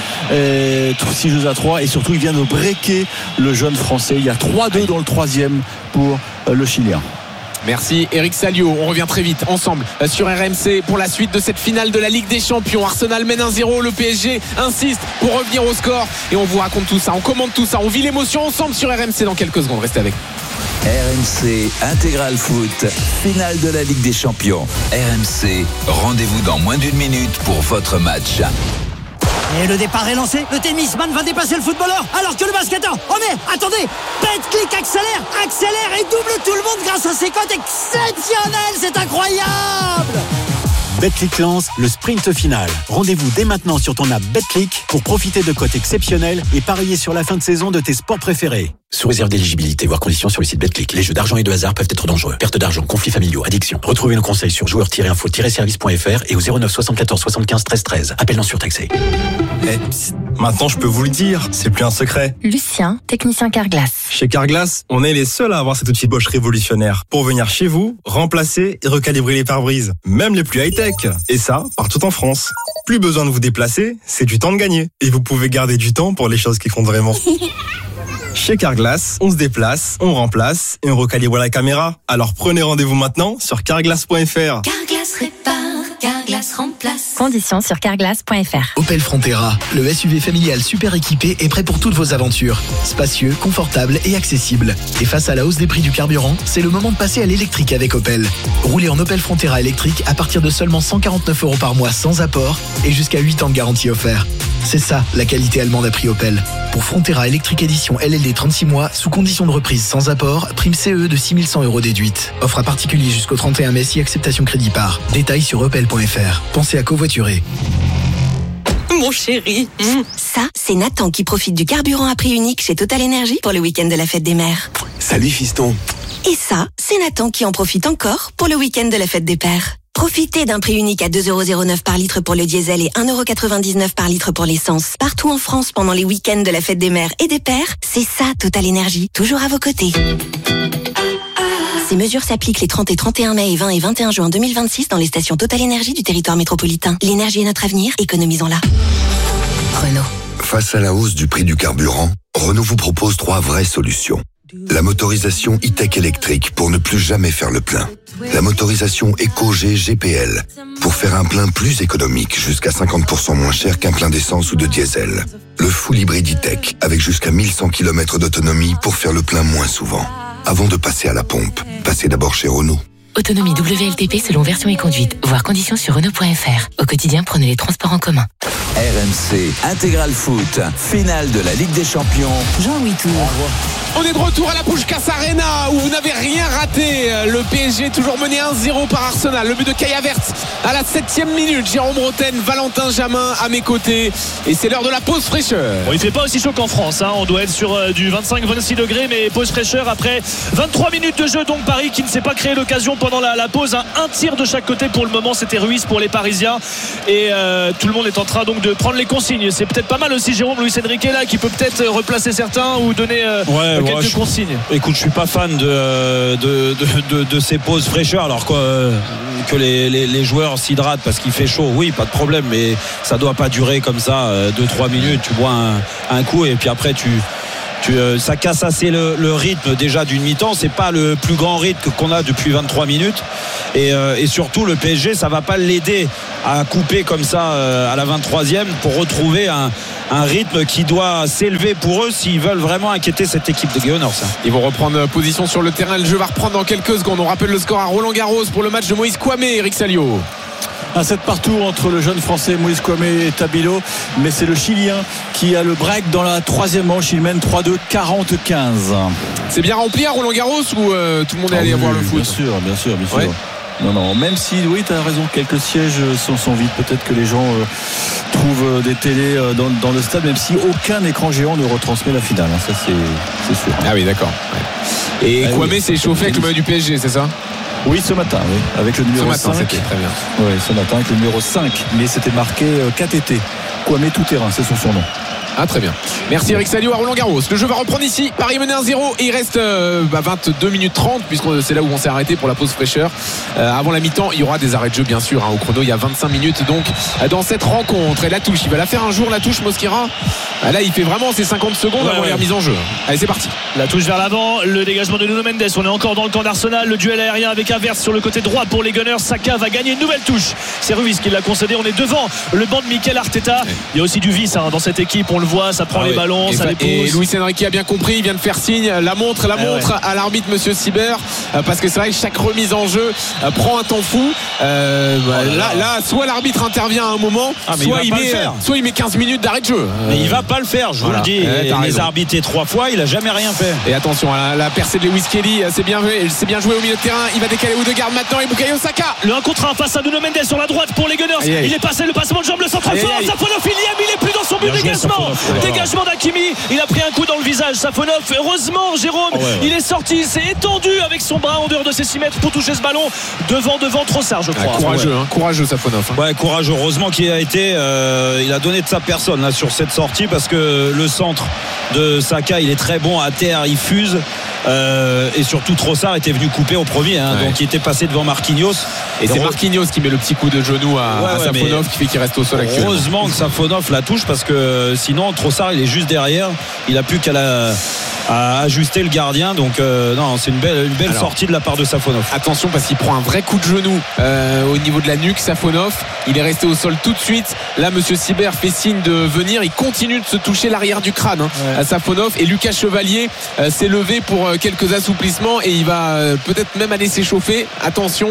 six jeux à trois, et surtout il vient de breaker le jeune Français. Il y a trois deux dans le troisième pour le Chilien. Merci Eric Salio, on revient très vite ensemble sur R M C pour la suite de cette finale de la Ligue des Champions. Arsenal mène un zéro, le P S G insiste pour revenir au score et on vous raconte tout ça, on commente tout ça, on vit l'émotion ensemble sur R M C dans quelques secondes, restez avec nous. R M C Intégral Foot, finale de la Ligue des Champions. R M C, rendez-vous dans moins d'une minute pour votre match. Et le départ est lancé, le tennisman va dépasser le footballeur alors que le basketteur, oh mais attendez, Betclic accélère, accélère et double tout le monde grâce à ses cotes exceptionnelles, c'est incroyable. Betclic lance le sprint final. Rendez-vous dès maintenant sur ton app Betclic pour profiter de cotes exceptionnelles et parier sur la fin de saison de tes sports préférés. Sous réserve d'éligibilité, voire conditions sur le site Betclic. Les jeux d'argent et de hasard peuvent être dangereux. Perte d'argent, conflits familiaux, addiction. Retrouvez nos conseils sur joueurs tiret info tiret service point f r et au zéro neuf soixante-quatorze soixante-quinze treize treize. Appel non surtaxé. Eh, maintenant je peux vous le dire, c'est plus un secret. Lucien, technicien Carglass. Chez Carglass, on est les seuls à avoir cet outil Bosch révolutionnaire pour venir chez vous, remplacer et recalibrer les pare-brises, même les plus high-tech. Et ça, partout en France. Plus besoin de vous déplacer, c'est du temps de gagner. Et vous pouvez garder du temps pour les choses qui comptent vraiment. Chez Carglass, on se déplace, on remplace et on recalibre la caméra. Alors prenez rendez-vous maintenant sur carglass point f r. Carglass répare, Carglass remplace. Conditions sur carglass point f r. Opel Frontera, le S U V familial super équipé est prêt pour toutes vos aventures. Spacieux, confortable et accessible. Et face à la hausse des prix du carburant, c'est le moment de passer à l'électrique avec Opel. Roulez en Opel Frontera électrique à partir de seulement cent quarante-neuf euros par mois sans apport et jusqu'à huit ans de garantie offert. C'est ça, la qualité allemande à prix Opel. Pour Frontera Electric Edition L L D trente-six mois, sous condition de reprise sans apport, prime C E de six mille cent euros déduite. Offre à particulier jusqu'au trente et un mai si acceptation crédit par. Détails sur opel point f r. Pensez à covoiturer. Mon chéri. Mmh. Ça, c'est Nathan qui profite du carburant à prix unique chez Total Energy pour le week-end de la fête des mères. Salut fiston. Et ça, c'est Nathan qui en profite encore pour le week-end de la fête des pères. Profitez d'un prix unique à deux euros zéro neuf par litre pour le diesel et un euro quatre-vingt-dix-neuf par litre pour l'essence. Partout en France pendant les week-ends de la fête des mères et des pères, c'est ça Total Energy, toujours à vos côtés. Ces mesures s'appliquent les trente et trente et un mai et vingt et vingt et un juin deux mille vingt-six dans les stations Total Energy du territoire métropolitain. L'énergie est notre avenir, économisons-la. Renault. Face à la hausse du prix du carburant, Renault vous propose trois vraies solutions. La motorisation e-tech électrique pour ne plus jamais faire le plein. La motorisation EcoG G P L pour faire un plein plus économique jusqu'à cinquante pour cent moins cher qu'un plein d'essence ou de diesel. Le full hybride e-tech avec jusqu'à mille cent kilomètres d'autonomie pour faire le plein moins souvent. Avant de passer à la pompe, passez d'abord chez Renault. Autonomie W L T P selon version et conduite. Voir conditions sur Renault point f r. Au quotidien, prenez les transports en commun. R M C Intégral Foot, finale de la Ligue des Champions. Jean-Louis Tour. On est de retour à la Puskás Arena où vous n'avez rien raté. Le P S G toujours mené un zéro par Arsenal. Le but de Kai Havertz à la septième minute. Jérôme Roten, Valentin Jamin à mes côtés. Et c'est l'heure de la pause fraîcheur. Bon, il ne fait pas aussi chaud qu'en France. Hein. On doit être sur euh, du vingt-cinq à vingt-six degrés. Mais pause fraîcheur après vingt-trois minutes de jeu. Donc Paris qui ne s'est pas créé l'occasion pendant la, la pause. Hein. Un tir de chaque côté pour le moment. C'était Ruiz pour les Parisiens. Et euh, tout le monde est en train donc de prendre les consignes. C'est peut-être pas mal aussi Jérôme Luis Enrique là qui peut peut-être replacer certains ou donner euh, ouais, quelques ouais, je... consignes. Écoute, je suis pas fan de, de, de, de, de ces pauses fraîcheurs. Alors quoi, euh, que les, les, les joueurs s'hydratent parce qu'il fait chaud, oui, pas de problème, mais ça doit pas durer comme ça deux trois minutes. Tu bois un, un coup et puis après tu Tu, euh, ça casse assez le, le rythme déjà d'une mi-temps. C'est pas le plus grand rythme qu'on a depuis vingt-trois minutes et, euh, et surtout le P S G, ça va pas l'aider à couper comme ça euh, à la vingt-troisième pour retrouver un, un rythme qui doit s'élever pour eux s'ils veulent vraiment inquiéter cette équipe de Gunners. Ils vont reprendre position sur le terrain. Le jeu va reprendre dans quelques secondes. On rappelle le score à Roland Garros pour le match de Moïse Kouamé et Eric Salio. Un set partout entre le jeune français Moïse Kouamé et Tabilo, mais c'est le Chilien qui a le break dans la troisième manche. Il mène trois deux, quarante quinze. C'est bien rempli à Roland Garros ou euh, tout le monde est allé ah oui, voir le foot? Bien sûr, bien sûr, bien sûr. Ouais. Non, non, même si, oui, tu as raison, quelques sièges sont, sont vides. Peut-être que les gens euh, trouvent euh, des télés euh, dans, dans le stade, même si aucun écran géant ne retransmet la finale. Hein. Ça, c'est, c'est sûr. Ah oui, d'accord. Ouais. Et ah, Kouamé oui. s'est échauffé avec le maillot du P S G, c'est ça? Oui, ce matin, oui, avec le numéro ce matin, cinq. C'était très bien. Oui, ce matin avec le numéro cinq, mais c'était marqué euh, K T T. Kouamé tout terrain, c'est son surnom. Ah, très bien. Merci Eric Salio à Roland Garros. Le jeu va reprendre ici. Paris mené un zéro et il reste euh, bah, vingt-deux minutes trente puisque c'est là où on s'est arrêté pour la pause fraîcheur. Euh, avant la mi-temps, il y aura des arrêts de jeu bien sûr. Hein, au chrono, il y a vingt-cinq minutes donc dans cette rencontre. Et la touche, il va la faire un jour la touche Mosquera. Ah, là, il fait vraiment ses cinquante secondes ouais, avant ouais. la remise en jeu. Allez, c'est parti. La touche vers l'avant, le dégagement de Nuno Mendes. On est encore dans le camp d'Arsenal. Le duel aérien avec Havertz sur le côté droit pour les Gunners. Saka va gagner une nouvelle touche. C'est Ruiz qui l'a concédé. On est devant le banc de Mikel Arteta. Ouais. Il y a aussi du vice hein, dans cette équipe. On le voit, ça prend ah, les ouais. ballons. Et, ça et Luis Enrique a bien compris, il vient de faire signe, la montre, la montre eh ouais. à l'arbitre Monsieur Sieber, parce que c'est vrai que chaque remise en jeu prend un temps fou. Euh, bah, oh là, là, là, soit l'arbitre intervient à un moment, ah, soit, il, il met, soit il met quinze minutes d'arrêt de jeu. Mais euh, il va pas le faire, je voilà. vous le dis. Eh, il les a arbitrés trois fois, il a jamais rien fait. Et attention, la, la percée de Lewis Kelly, c'est bien, c'est bien joué au milieu de terrain. Il va décaler Odegaard maintenant et Bukayo Saka. Le un contre un face à Nuno Mendes sur la droite pour les Gunners. Aïe, aïe. Il est passé le passement de jambe, le centre fort. Safonov, il y aime, il est plus dans son but. Dégagement, dégagement d'Hakimi. Il a pris un coup dans le visage, Safonov. Heureusement, Jérôme, oh ouais, ouais. il est sorti, il s'est étendu avec son bras en dehors de ses six mètres pour toucher ce ballon devant, devant Trossard, je crois. Ah, courageux, hein, courageux, Safonov. Hein. Ouais, courageux. Heureusement qu'il a été, euh, il a donné de sa personne là sur cette sortie parce que le centre de Saka, il est très bon à terre, il fuse. Euh, et surtout Trossard était venu couper au premier hein, ouais. donc il était passé devant Marquinhos et, et c'est Marquinhos qui met le petit coup de genou à, ouais, à ouais, Safonov qui fait qu'il reste au sol actuellement. Heureusement que Safonov la touche parce que sinon Trossard il est juste derrière, il a plus qu'à la à ajuster le gardien. Donc euh, non, c'est une belle, une belle Alors, sortie de la part de Safonov. Attention parce qu'il prend un vrai coup de genou euh, au niveau de la nuque. Safonov, il est resté au sol tout de suite. Là, monsieur Sibert fait signe de venir. Il continue de se toucher l'arrière du crâne, hein, ouais. à Safonov. Et Lucas Chevalier euh, s'est levé pour euh, quelques assouplissements et il va euh, peut-être même aller s'échauffer. Attention,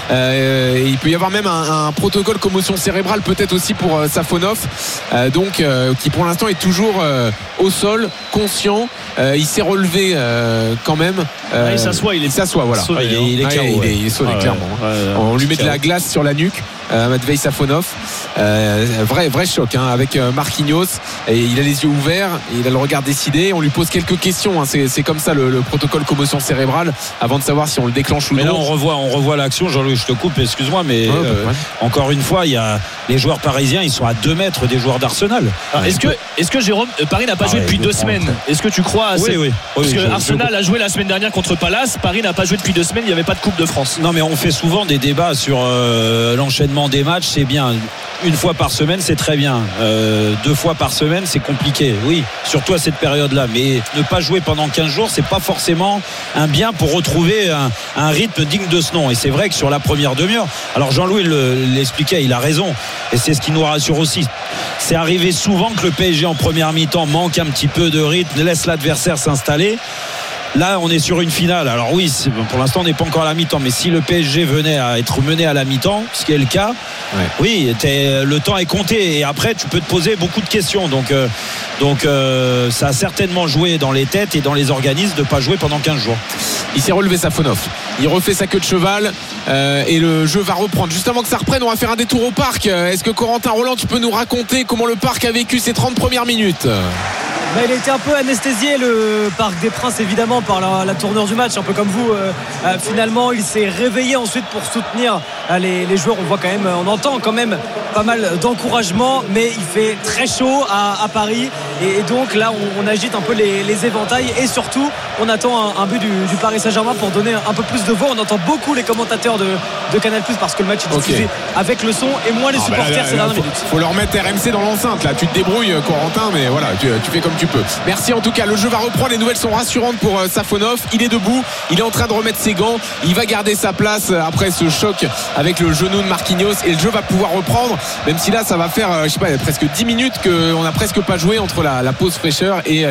euh, il peut y avoir même un, un protocole commotion cérébrale peut-être aussi pour euh, Safonov, euh, donc euh, qui pour l'instant est toujours euh, au sol, conscient. Euh, il s'est relevé euh, quand même. Euh, il s'assoit, il est s'assoit, voilà. Sauvé, il, est, il est K O, ouais, il, est, il est sauvé ah, clairement. Ouais, ouais, on lui met de la glace sur la nuque. Euh, Matvei Safonov, euh, vrai vrai choc hein, avec euh, Marquinhos, et il a les yeux ouverts, il a le regard décidé. On lui pose quelques questions, hein, c'est, c'est comme ça le, le protocole commotion cérébrale avant de savoir si on le déclenche ou non. Mais là on revoit on revoit l'action. Jean-Louis, je te coupe, excuse-moi, mais ouais, euh, ouais. encore une fois, il y a les joueurs parisiens, ils sont à deux mètres des joueurs d'Arsenal. Alors, est-ce que est-ce que Jérôme, Paris n'a pas ah, joué depuis deux semaines? Est-ce que tu crois à oui, cette... oui, oui, parce oui, que je, Arsenal je... a joué la semaine dernière contre Palace, Paris n'a pas joué depuis deux semaines, il n'y avait pas de Coupe de France. Non mais on fait souvent des débats sur euh, l'enchaînement des matchs, c'est bien. Une fois par semaine, c'est très bien. Euh, deux fois par semaine, c'est compliqué. Oui, surtout à cette période-là. Mais ne pas jouer pendant quinze jours, c'est pas forcément un bien pour retrouver un, un rythme digne de ce nom. Et c'est vrai que sur la première demi-heure, alors Jean-Louis le, l'expliquait, il a raison. Et c'est ce qui nous rassure aussi. C'est arrivé souvent que le P S G en première mi-temps manque un petit peu de rythme, laisse l'adversaire s'installer. Là, on est sur une finale. Alors oui, pour l'instant, on n'est pas encore à la mi-temps. Mais si le P S G venait à être mené à la mi-temps, ce qui est le cas, ouais. oui, le temps est compté. Et après, tu peux te poser beaucoup de questions. Donc, euh, donc euh, ça a certainement joué dans les têtes et dans les organismes de ne pas jouer pendant quinze jours. Il s'est relevé Safonov. Il refait sa queue de cheval euh, et le jeu va reprendre. Juste avant que ça reprenne, on va faire un détour au parc. Est-ce que Corentin Roland, tu peux nous raconter comment le parc a vécu ces trente premières minutes ? Bah, il a été un peu anesthésié, le Parc des Princes, évidemment, par la, la tournure du match, un peu comme vous. Euh, euh, finalement, il s'est réveillé ensuite pour soutenir euh, les, les joueurs. On voit quand même, on entend quand même pas mal d'encouragement, mais il fait très chaud à, à Paris. Et, et donc là, on, on agite un peu les, les éventails. Et surtout, on attend un, un but du, du Paris Saint-Germain pour donner un peu plus de voix. On entend beaucoup les commentateurs de, de Canal+, parce que le match est diffusé okay. avec le son et moins les ah supporters bah là, là, ces dernières minutes. Faut leur mettre R M C dans l'enceinte. Là, tu te débrouilles, Corentin, mais voilà, tu, tu fais comme tu peux. Merci en tout cas, le jeu va reprendre, les nouvelles sont rassurantes pour euh, Safonov, il est debout, il est en train de remettre ses gants, il va garder sa place après ce choc avec le genou de Marquinhos et le jeu va pouvoir reprendre, même si là ça va faire euh, je sais pas presque dix minutes qu'on n'a presque pas joué entre la, la pause fraîcheur et